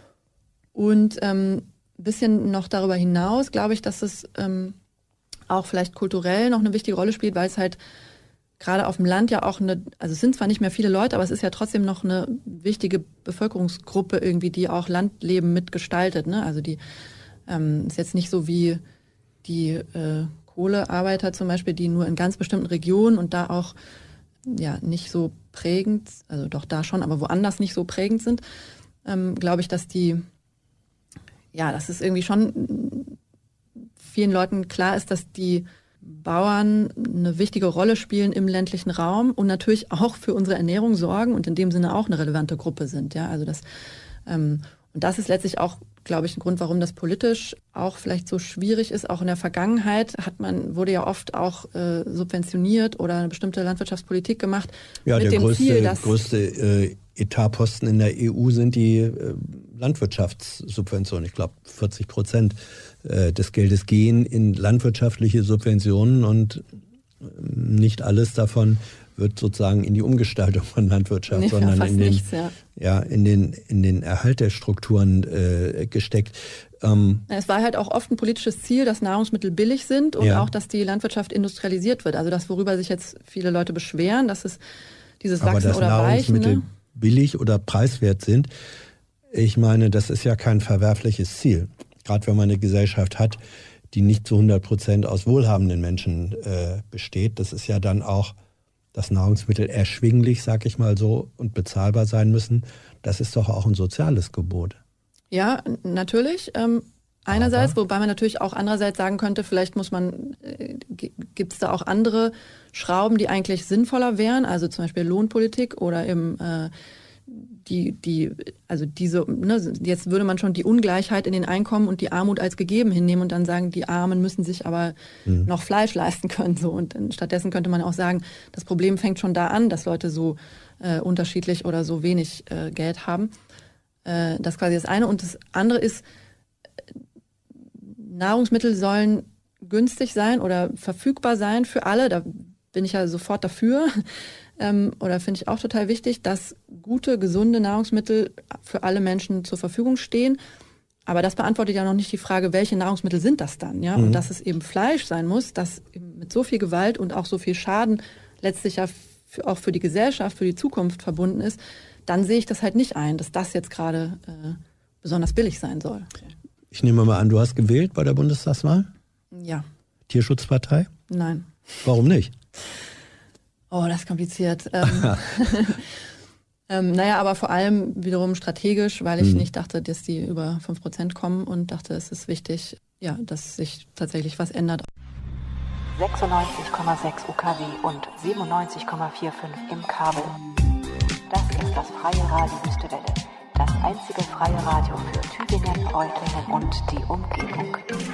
Und ähm, ein bisschen noch darüber hinaus glaube ich, dass es ähm, auch vielleicht kulturell noch eine wichtige Rolle spielt, weil es halt gerade auf dem Land ja auch eine, also es sind zwar nicht mehr viele Leute, aber es ist ja trotzdem noch eine wichtige Bevölkerungsgruppe irgendwie, die auch Landleben mitgestaltet. Ne? Also die ähm, ist jetzt nicht so wie die äh, Kohlearbeiter zum Beispiel, die nur in ganz bestimmten Regionen und da auch ja nicht so prägend, also doch da schon, aber woanders nicht so prägend sind, ähm, glaube ich, dass die, ja, das ist irgendwie schon vielen Leuten klar ist, dass die Bauern eine wichtige Rolle spielen im ländlichen Raum und natürlich auch für unsere Ernährung sorgen und in dem Sinne auch eine relevante Gruppe sind. Ja, also das ähm, und das ist letztlich auch, glaube ich, ein Grund, warum das politisch auch vielleicht so schwierig ist. Auch in der Vergangenheit hat man wurde ja oft auch äh, subventioniert oder eine bestimmte Landwirtschaftspolitik gemacht. Ja, mit der dem größte, Ziel, dass größte äh, Etatposten in der E U sind die äh, Landwirtschaftssubventionen. Ich glaube, vierzig Prozent des Geldes gehen in landwirtschaftliche Subventionen und nicht alles davon wird sozusagen in die Umgestaltung von Landwirtschaft, nee, sondern in den, nichts, ja. Ja, in den, in den Erhalt der Strukturen äh, gesteckt. Ähm, es war halt auch oft ein politisches Ziel, dass Nahrungsmittel billig sind und ja. auch, dass die Landwirtschaft industrialisiert wird. Also das, worüber sich jetzt viele Leute beschweren, dass es dieses Wachsen aber dass oder Nahrungsmittel Weichen, ne? billig oder preiswert sind, ich meine, das ist ja kein verwerfliches Ziel. Gerade wenn man eine Gesellschaft hat, die nicht zu hundert Prozent aus wohlhabenden Menschen äh, besteht. Das ist ja dann auch, dass Nahrungsmittel erschwinglich, sag ich mal so, und bezahlbar sein müssen. Das ist doch auch ein soziales Gebot. Ja, natürlich. Ähm, einerseits, Aber. wobei man natürlich auch andererseits sagen könnte, vielleicht muss man, äh, gibt es da auch andere Schrauben, die eigentlich sinnvoller wären. Also zum Beispiel Lohnpolitik oder eben äh, die, die, also diese, ne, jetzt würde man schon die Ungleichheit in den Einkommen und die Armut als gegeben hinnehmen und dann sagen, die Armen müssen sich aber mhm. noch Fleisch leisten können. So. Und stattdessen könnte man auch sagen, das Problem fängt schon da an, dass Leute so äh, unterschiedlich oder so wenig äh, Geld haben. Äh, das ist quasi das eine. Und das andere ist, Nahrungsmittel sollen günstig sein oder verfügbar sein für alle. Da bin ich ja sofort dafür. Ähm, oder finde ich auch total wichtig, dass gute, gesunde Nahrungsmittel für alle Menschen zur Verfügung stehen. Aber das beantwortet ja noch nicht die Frage, welche Nahrungsmittel sind das dann? Ja? Mhm. Und dass es eben Fleisch sein muss, das mit so viel Gewalt und auch so viel Schaden letztlich ja für, auch für die Gesellschaft, für die Zukunft verbunden ist, dann sehe ich das halt nicht ein, dass das jetzt gerade äh, besonders billig sein soll. Ich nehme mal an, du hast gewählt bei der Bundestagswahl? Ja. Tierschutzpartei? Nein. Warum nicht? Oh, das ist kompliziert. Ähm, ähm, naja, aber vor allem wiederum strategisch, weil ich hm. nicht dachte, dass die über fünf Prozent kommen und dachte, es ist wichtig, ja, dass sich tatsächlich was ändert. sechsundneunzig Komma sechs U K W und siebenundneunzig Komma fünfundvierzig im Kabel. Das ist das Freie Radio Wüstewelle, das einzige freie Radio für Tübingen, Reutlingen und die Umgebung.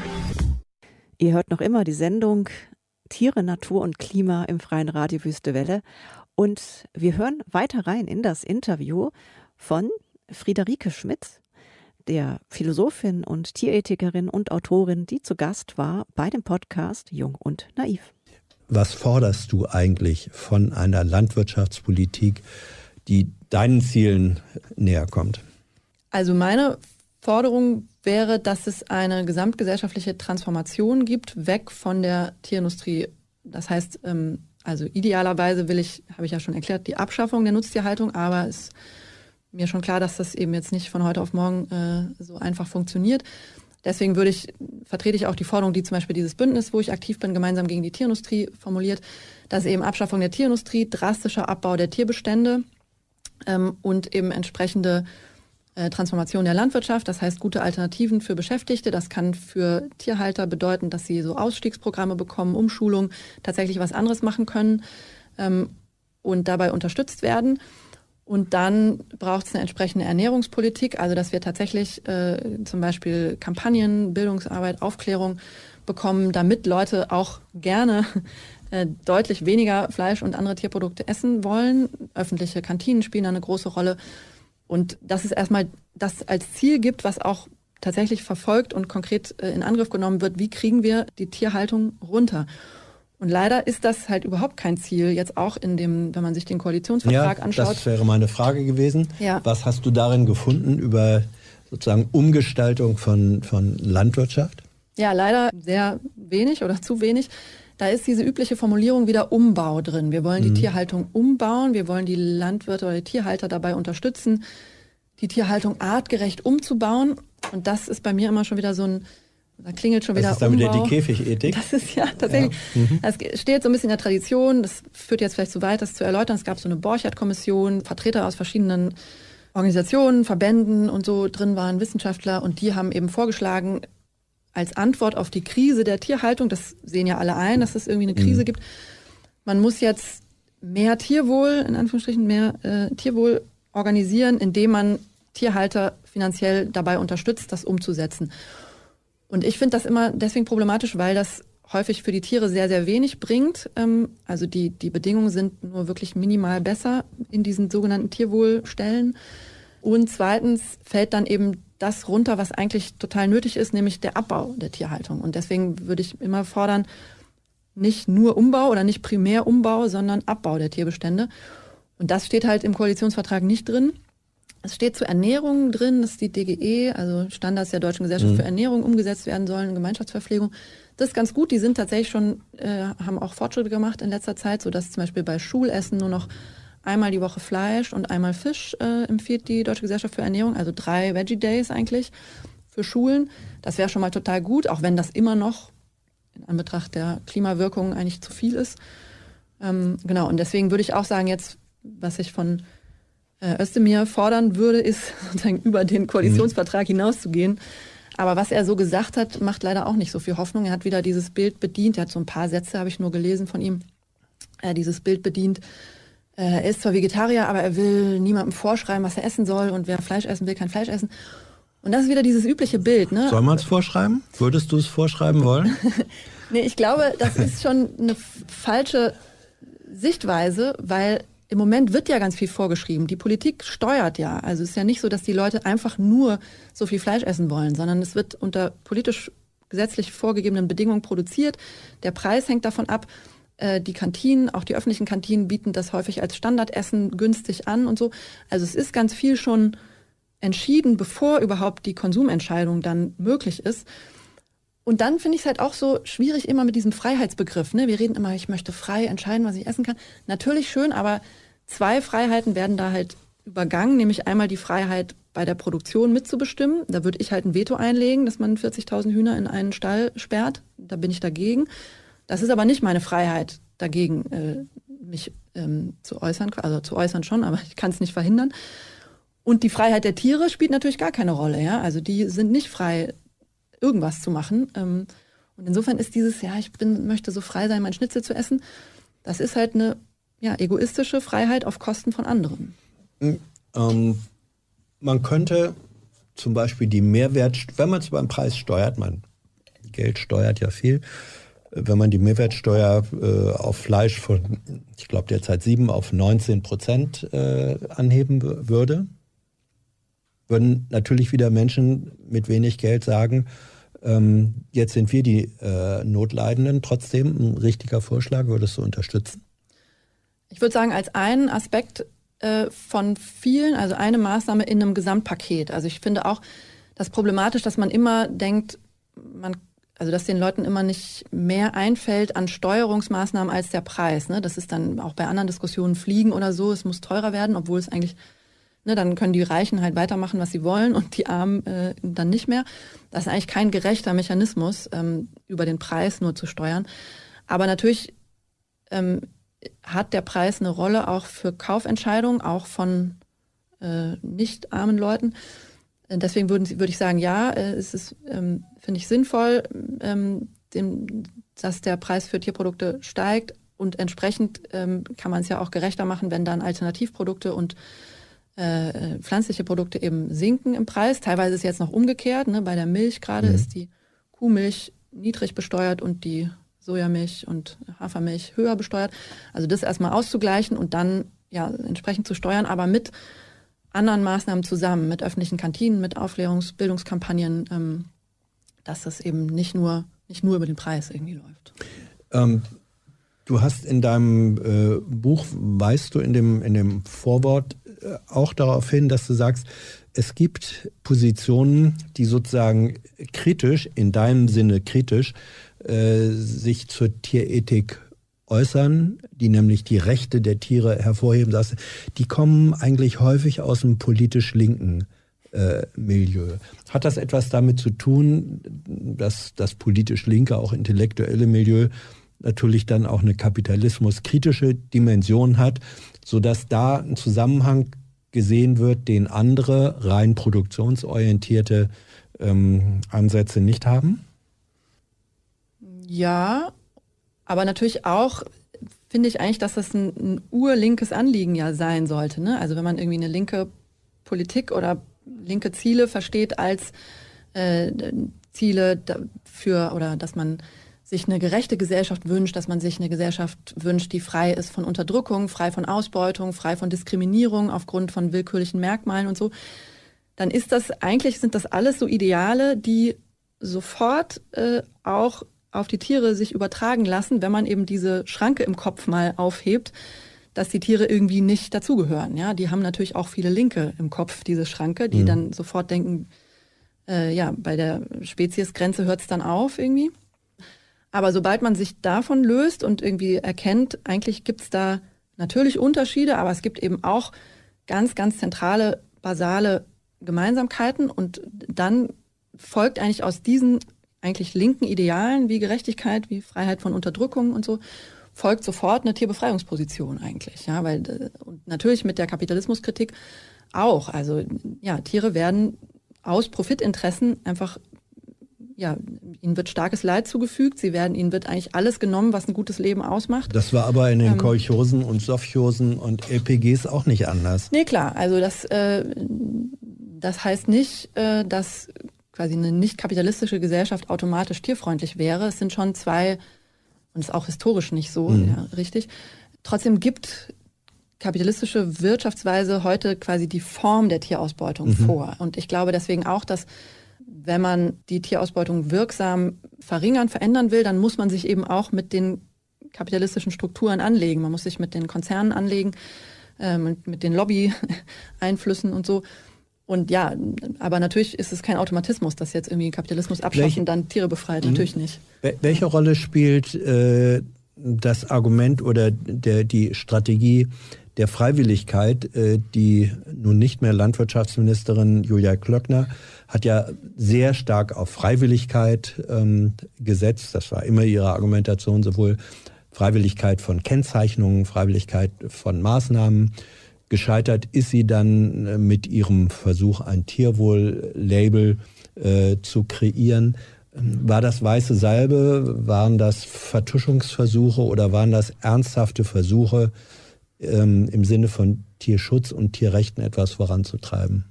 Ihr hört noch immer die Sendung Tiere, Natur und Klima im Freien Radio Wüstewelle und wir hören weiter rein in das Interview von Friederike Schmidt, der Philosophin und Tierethikerin und Autorin, die zu Gast war bei dem Podcast Jung und Naiv. Was forderst du eigentlich von einer Landwirtschaftspolitik, die deinen Zielen näher kommt? Also meine Forderung wäre, dass es eine gesamtgesellschaftliche Transformation gibt, weg von der Tierindustrie. Das heißt, also idealerweise will ich, habe ich ja schon erklärt, die Abschaffung der Nutztierhaltung, aber es ist mir schon klar, dass das eben jetzt nicht von heute auf morgen äh, so einfach funktioniert. Deswegen würde ich, vertrete ich auch die Forderung, die zum Beispiel dieses Bündnis, wo ich aktiv bin, gemeinsam gegen die Tierindustrie formuliert, dass eben Abschaffung der Tierindustrie, drastischer Abbau der Tierbestände ähm, und eben entsprechende äh, Transformation der Landwirtschaft, das heißt gute Alternativen für Beschäftigte. Das kann für Tierhalter bedeuten, dass sie so Ausstiegsprogramme bekommen, Umschulung, tatsächlich was anderes machen können ähm, und dabei unterstützt werden. Und dann braucht es eine entsprechende Ernährungspolitik, also dass wir tatsächlich äh, zum Beispiel Kampagnen, Bildungsarbeit, Aufklärung bekommen, damit Leute auch gerne äh, deutlich weniger Fleisch und andere Tierprodukte essen wollen. Öffentliche Kantinen spielen da eine große Rolle. Und dass es erstmal das als Ziel gibt, was auch tatsächlich verfolgt und konkret äh, in Angriff genommen wird, wie kriegen wir die Tierhaltung runter? Und leider ist das halt überhaupt kein Ziel, jetzt auch in dem, wenn man sich den Koalitionsvertrag ja, anschaut. Das wäre meine Frage gewesen. Ja. Was hast du darin gefunden über sozusagen Umgestaltung von, von Landwirtschaft? Ja, leider sehr wenig oder zu wenig. Da ist diese übliche Formulierung wieder Umbau drin. Wir wollen die mhm. Tierhaltung umbauen, wir wollen die Landwirte oder die Tierhalter dabei unterstützen, die Tierhaltung artgerecht umzubauen. Und das ist bei mir immer schon wieder so ein Da klingelt schon wieder Das ist dann Umbau. wieder die Käfigethik. Das ist ja tatsächlich, ja. Mhm. Das steht so ein bisschen in der Tradition, das führt jetzt vielleicht zu weit, das zu erläutern. Es gab so eine Borchert-Kommission, Vertreter aus verschiedenen Organisationen, Verbänden und so drin waren, Wissenschaftler, und die haben eben vorgeschlagen, als Antwort auf die Krise der Tierhaltung, das sehen ja alle ein, dass es irgendwie eine Krise mhm. gibt, man muss jetzt mehr Tierwohl, in Anführungsstrichen mehr äh, Tierwohl organisieren, indem man Tierhalter finanziell dabei unterstützt, das umzusetzen. Und ich finde das immer deswegen problematisch, weil das häufig für die Tiere sehr, sehr wenig bringt. Also die, die Bedingungen sind nur wirklich minimal besser in diesen sogenannten Tierwohlstellen. Und zweitens fällt dann eben das runter, was eigentlich total nötig ist, nämlich der Abbau der Tierhaltung. Und deswegen würde ich immer fordern, nicht nur Umbau oder nicht primär Umbau, sondern Abbau der Tierbestände. Und das steht halt im Koalitionsvertrag nicht drin. Es steht zur Ernährung drin, dass die D G E, also Standards der Deutschen Gesellschaft mhm. für Ernährung, umgesetzt werden sollen, Gemeinschaftsverpflegung. Das ist ganz gut, die sind tatsächlich schon, äh, haben auch Fortschritte gemacht in letzter Zeit, sodass zum Beispiel bei Schulessen nur noch einmal die Woche Fleisch und einmal Fisch äh, empfiehlt die Deutsche Gesellschaft für Ernährung, also drei Veggie Days eigentlich für Schulen. Das wäre schon mal total gut, auch wenn das immer noch in Anbetracht der Klimawirkungen eigentlich zu viel ist. Ähm, genau, und deswegen würde ich auch sagen, jetzt, was ich von Özdemir fordern würde, ist sozusagen über den Koalitionsvertrag hinauszugehen. Aber was er so gesagt hat, macht leider auch nicht so viel Hoffnung. Er hat wieder dieses Bild bedient, er hat so ein paar Sätze, habe ich nur gelesen von ihm, er hat dieses Bild bedient. Er ist zwar Vegetarier, aber er will niemandem vorschreiben, was er essen soll, und wer Fleisch essen will, kann Fleisch essen. Und das ist wieder dieses übliche Bild. Ne? Soll man es vorschreiben? Würdest du es vorschreiben wollen? Nee, ich glaube, das ist schon eine falsche Sichtweise, weil im Moment wird ja ganz viel vorgeschrieben. Die Politik steuert ja. Also es ist ja nicht so, dass die Leute einfach nur so viel Fleisch essen wollen, sondern es wird unter politisch gesetzlich vorgegebenen Bedingungen produziert. Der Preis hängt davon ab. Die Kantinen, auch die öffentlichen Kantinen, bieten das häufig als Standardessen günstig an und so. Also es ist ganz viel schon entschieden, bevor überhaupt die Konsumentscheidung dann möglich ist. Und dann finde ich es halt auch so schwierig immer mit diesem Freiheitsbegriff. Ne? Wir reden immer, ich möchte frei entscheiden, was ich essen kann. Natürlich schön, aber zwei Freiheiten werden da halt übergangen, nämlich einmal die Freiheit bei der Produktion mitzubestimmen. Da würde ich halt ein Veto einlegen, dass man vierzigtausend Hühner in einen Stall sperrt. Da bin ich dagegen. Das ist aber nicht meine Freiheit, dagegen äh, mich ähm, zu äußern. Also zu äußern schon, aber ich kann es nicht verhindern. Und die Freiheit der Tiere spielt natürlich gar keine Rolle. Ja? Also die sind nicht frei, irgendwas zu machen. Und insofern ist dieses, ja, ich bin, möchte so frei sein, mein Schnitzel zu essen, das ist halt eine ja, egoistische Freiheit auf Kosten von anderen. Ähm, man könnte zum Beispiel die Mehrwertsteuer, wenn man es beim Preis steuert, man Geld steuert ja viel, wenn man die Mehrwertsteuer äh, auf Fleisch von, ich glaube derzeit sieben auf neunzehn Prozent äh, anheben w- würde, würden natürlich wieder Menschen mit wenig Geld sagen, ähm, jetzt sind wir die äh, Notleidenden. Trotzdem ein richtiger Vorschlag, würdest du unterstützen? Ich würde sagen, als einen Aspekt äh, von vielen, also eine Maßnahme in einem Gesamtpaket. Also ich finde auch das problematisch, dass man immer denkt, man Also dass den Leuten immer nicht mehr einfällt an Steuerungsmaßnahmen als der Preis. Ne? Das ist dann auch bei anderen Diskussionen Fliegen oder so, es muss teurer werden, obwohl es eigentlich, ne, dann können die Reichen halt weitermachen, was sie wollen und die Armen äh, dann nicht mehr. Das ist eigentlich kein gerechter Mechanismus, ähm, über den Preis nur zu steuern. Aber natürlich ähm, hat der Preis eine Rolle auch für Kaufentscheidungen, auch von äh, nicht armen Leuten. Deswegen würde, würde ich sagen, ja, es ist, ähm, finde ich sinnvoll, ähm, dem, dass der Preis für Tierprodukte steigt und entsprechend ähm, kann man es ja auch gerechter machen, wenn dann Alternativprodukte und äh, pflanzliche Produkte eben sinken im Preis. Teilweise ist es jetzt noch umgekehrt, ne? Bei der Milch gerade mhm. ist die Kuhmilch niedrig besteuert und die Sojamilch und Hafermilch höher besteuert. Also das erstmal auszugleichen und dann ja entsprechend zu steuern, aber mit anderen Maßnahmen zusammen, mit öffentlichen Kantinen, mit Aufklärungs-, Bildungskampagnen, ähm, dass das eben nicht nur, nicht nur über den Preis irgendwie läuft. Ähm, du hast in deinem äh, Buch, weist du in dem, in dem Vorwort äh, auch darauf hin, dass du sagst, es gibt Positionen, die sozusagen kritisch, in deinem Sinne kritisch, äh, sich zur Tierethik äußern, die nämlich die Rechte der Tiere hervorheben, das, die kommen eigentlich häufig aus dem politisch linken äh, Milieu. Hat das etwas damit zu tun, dass das politisch linke, auch intellektuelle Milieu natürlich dann auch eine kapitalismuskritische Dimension hat, sodass da ein Zusammenhang gesehen wird, den andere rein produktionsorientierte ähm, Ansätze nicht haben? Ja, aber natürlich auch finde ich eigentlich, dass das ein, ein urlinkes Anliegen ja sein sollte. Ne? Also wenn man irgendwie eine linke Politik oder linke Ziele versteht als äh, Ziele für, oder dass man sich eine gerechte Gesellschaft wünscht, dass man sich eine Gesellschaft wünscht, die frei ist von Unterdrückung, frei von Ausbeutung, frei von Diskriminierung aufgrund von willkürlichen Merkmalen und so, dann ist das eigentlich, sind das alles so Ideale, die sofort äh, auch auf die Tiere sich übertragen lassen, wenn man eben diese Schranke im Kopf mal aufhebt, dass die Tiere irgendwie nicht dazugehören. Ja, die haben natürlich auch viele Linke im Kopf, diese Schranke, die mhm. dann sofort denken, äh, ja, bei der Speziesgrenze hört es dann auf irgendwie. Aber sobald man sich davon löst und irgendwie erkennt, eigentlich gibt es da natürlich Unterschiede, aber es gibt eben auch ganz, ganz zentrale, basale Gemeinsamkeiten und dann folgt eigentlich aus diesen eigentlich linken Idealen wie Gerechtigkeit, wie Freiheit von Unterdrückung und so, folgt sofort eine Tierbefreiungsposition eigentlich. Ja, weil und natürlich mit der Kapitalismuskritik auch. Also ja, Tiere werden aus Profitinteressen einfach, ja, ihnen wird starkes Leid zugefügt, sie werden, ihnen wird eigentlich alles genommen, was ein gutes Leben ausmacht. Das war aber in den ähm, Kolchosen und Sovchosen und L P Gs auch nicht anders. Nee, klar. Also das, äh, das heißt nicht, äh, dass quasi eine nicht kapitalistische Gesellschaft automatisch tierfreundlich wäre. Es sind schon zwei, und ist auch historisch nicht so, mhm. ja, richtig. Trotzdem gibt kapitalistische Wirtschaftsweise heute quasi die Form der Tierausbeutung mhm. vor. Und ich glaube deswegen auch, dass wenn man die Tierausbeutung wirksam verringern, verändern will, dann muss man sich eben auch mit den kapitalistischen Strukturen anlegen. Man muss sich mit den Konzernen anlegen, äh, mit, mit den Lobby-Einflüssen und so. Und ja, aber natürlich ist es kein Automatismus, dass jetzt irgendwie Kapitalismus abschaffen, Welche, dann Tiere befreit, mh. natürlich nicht. Welche Rolle spielt äh, das Argument oder der, die Strategie der Freiwilligkeit, äh, die nun nicht mehr Landwirtschaftsministerin Julia Klöckner hat ja sehr stark auf Freiwilligkeit ähm, gesetzt. Das war immer ihre Argumentation, sowohl Freiwilligkeit von Kennzeichnungen, Freiwilligkeit von Maßnahmen. Gescheitert ist sie dann mit ihrem Versuch, ein Tierwohl-Label äh, zu kreieren. War das weiße Salbe, waren das Vertuschungsversuche oder waren das ernsthafte Versuche, ähm, im Sinne von Tierschutz und Tierrechten etwas voranzutreiben?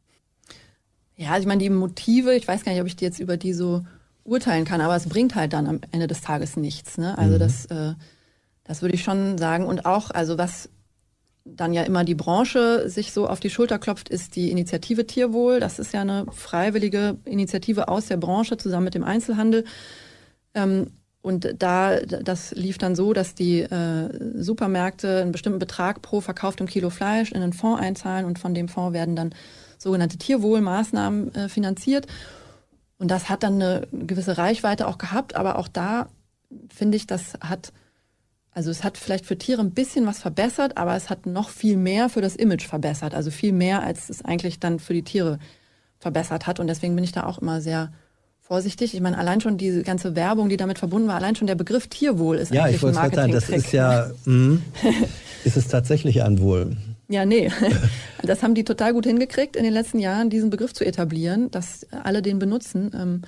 Ja, also ich meine, die Motive, ich weiß gar nicht, ob ich die jetzt über die so urteilen kann, aber es bringt halt dann am Ende des Tages nichts. Ne? Also mhm. das, äh, das würde ich schon sagen. Und auch, also was dann ja immer die Branche sich so auf die Schulter klopft, ist die Initiative Tierwohl. Das ist ja eine freiwillige Initiative aus der Branche zusammen mit dem Einzelhandel. Ähm, und da, das lief dann so, dass die äh, Supermärkte einen bestimmten Betrag pro verkauftem Kilo Fleisch in einen Fonds einzahlen und von dem Fonds werden dann sogenannte Tierwohlmaßnahmen äh, finanziert. Und das hat dann eine gewisse Reichweite auch gehabt, aber auch da finde ich, das hat, also es hat vielleicht für Tiere ein bisschen was verbessert, aber es hat noch viel mehr für das Image verbessert, also viel mehr, als es eigentlich dann für die Tiere verbessert hat. Und deswegen bin ich da auch immer sehr vorsichtig. Ich meine, allein schon diese ganze Werbung, die damit verbunden war, allein schon der Begriff Tierwohl ist ja, eigentlich ein Marketing-Trick. Ja, ich wollte sagen, das ist ja, mh, ist es tatsächlich ein Wohl? Ja, nee. Das haben die total gut hingekriegt, in den letzten Jahren diesen Begriff zu etablieren, dass alle den benutzen.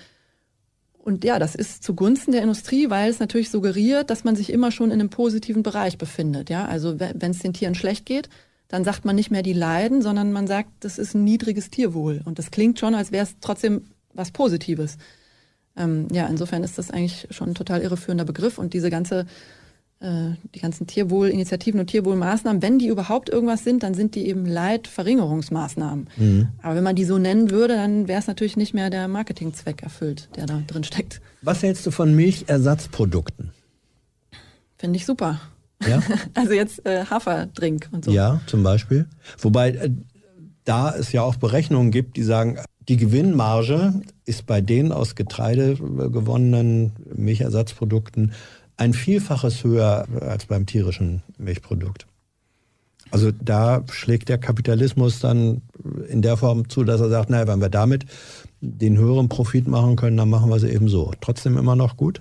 Und ja, das ist zugunsten der Industrie, weil es natürlich suggeriert, dass man sich immer schon in einem positiven Bereich befindet. Ja, also wenn es den Tieren schlecht geht, dann sagt man nicht mehr, die leiden, sondern man sagt, das ist ein niedriges Tierwohl. Und das klingt schon, als wäre es trotzdem was Positives. Ähm, ja, insofern ist das eigentlich schon ein total irreführender Begriff. Und diese ganze die ganzen Tierwohlinitiativen und Tierwohlmaßnahmen, wenn die überhaupt irgendwas sind, dann sind die eben Leidverringerungsmaßnahmen. Mhm. Aber wenn man die so nennen würde, dann wäre es natürlich nicht mehr der Marketingzweck erfüllt, der da drin steckt. Was hältst du von Milchersatzprodukten? Finde ich super. Ja? Also jetzt äh, Haferdrink und so. Ja, zum Beispiel. Wobei äh, da es ja auch Berechnungen gibt, die sagen, die Gewinnmarge ist bei den aus Getreide gewonnenen Milchersatzprodukten ein Vielfaches höher als beim tierischen Milchprodukt. Also da schlägt der Kapitalismus dann in der Form zu, dass er sagt, naja, wenn wir damit den höheren Profit machen können, dann machen wir sie eben so. Trotzdem immer noch gut?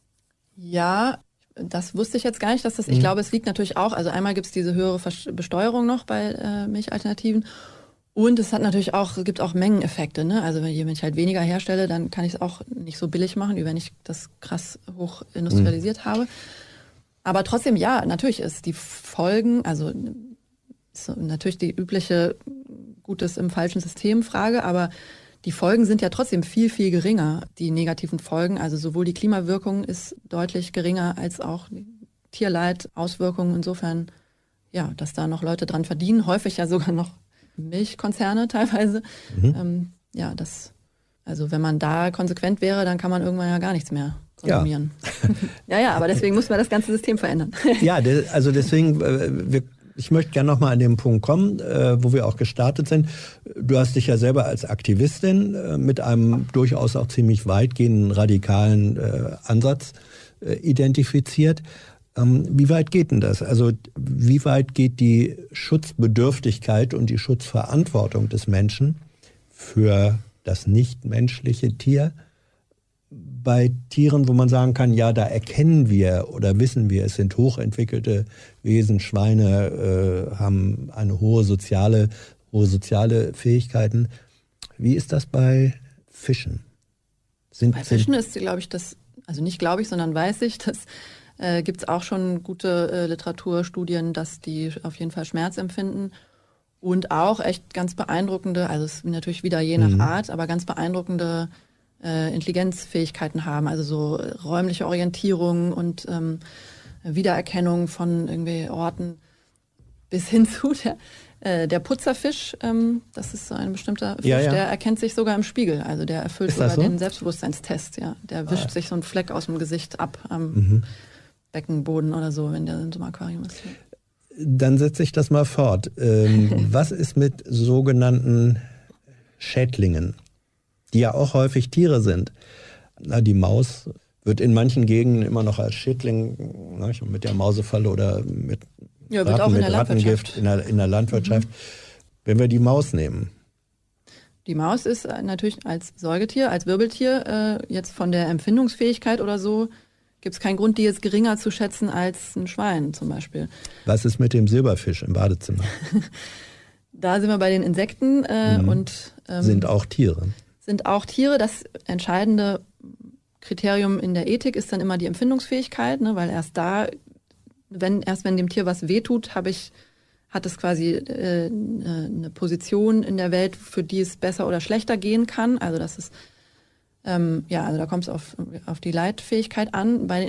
Ja, das wusste ich jetzt gar nicht, dass das, mhm. ich glaube, es liegt natürlich auch, also einmal gibt es diese höhere Besteuerung noch bei äh, Milchalternativen. Und es hat natürlich auch, es gibt auch Mengeneffekte, ne? Also wenn ich halt weniger herstelle, dann kann ich es auch nicht so billig machen, wie wenn ich das krass hoch industrialisiert mhm. habe. Aber trotzdem, ja, natürlich ist die Folgen, also ist natürlich die übliche Gutes im falschen System Frage, aber die Folgen sind ja trotzdem viel, viel geringer, die negativen Folgen. Also sowohl die Klimawirkung ist deutlich geringer als auch die Tierleid, Auswirkungen. Insofern, ja, dass da noch Leute dran verdienen, häufig ja sogar noch Milchkonzerne teilweise. Mhm. Ähm, ja, das, also wenn man da konsequent wäre, dann kann man irgendwann ja gar nichts mehr konsumieren. Ja, ja, ja, aber deswegen muss man das ganze System verändern. Ja, de, also deswegen, äh, wir, ich möchte gerne nochmal an den Punkt kommen, äh, wo wir auch gestartet sind. Du hast dich ja selber als Aktivistin äh, mit einem durchaus auch ziemlich weitgehenden radikalen äh, Ansatz äh, identifiziert. Wie weit geht denn das? Also wie weit geht die Schutzbedürftigkeit und die Schutzverantwortung des Menschen für das nichtmenschliche Tier bei Tieren, wo man sagen kann, ja, da erkennen wir oder wissen wir, es sind hochentwickelte Wesen, Schweine äh, haben eine hohe soziale, hohe soziale Fähigkeiten. Wie ist das bei Fischen? Sind, bei Fischen sind, ist, glaube ich, das, also nicht glaube ich, sondern weiß ich, dass Äh, gibt es auch schon gute äh, Literaturstudien, dass die auf jeden Fall Schmerz empfinden und auch echt ganz beeindruckende, also es ist natürlich wieder je nach mhm. Art, aber ganz beeindruckende äh, Intelligenzfähigkeiten haben, also so räumliche Orientierung und ähm, Wiedererkennung von irgendwie Orten bis hin zu der, äh, der Putzerfisch, ähm, das ist so ein bestimmter Fisch, ja, ja. der erkennt sich sogar im Spiegel, also der erfüllt sogar so? den Selbstbewusstseinstest, ja, der wischt ah. sich so einen Fleck aus dem Gesicht ab am mhm. Beckenboden oder so, wenn der in so einem Aquarium ist. Dann setze ich das mal fort. Ähm, was ist mit sogenannten Schädlingen, die ja auch häufig Tiere sind? Na, die Maus wird in manchen Gegenden immer noch als Schädling, ne, mit der Mausefalle oder mit, ja, wird Ratten, auch in mit der Rattengift in der, in der Landwirtschaft. Mhm. Wenn wir die Maus nehmen. Die Maus ist natürlich als Säugetier, als Wirbeltier, äh, jetzt von der Empfindungsfähigkeit oder so, gibt es keinen Grund, die jetzt geringer zu schätzen als ein Schwein zum Beispiel. Was ist mit dem Silberfisch im Badezimmer? Da sind wir bei den Insekten äh, mhm. und ähm, sind auch Tiere. Sind auch Tiere. Das Entscheidende Kriterium in der Ethik ist dann immer die Empfindungsfähigkeit, ne, weil erst da, wenn erst wenn dem Tier was wehtut, habe ich hat es quasi äh, eine Position in der Welt, für die es besser oder schlechter gehen kann. Also das ist ähm, ja, also da kommt es auf auf die Leitfähigkeit an. Bei den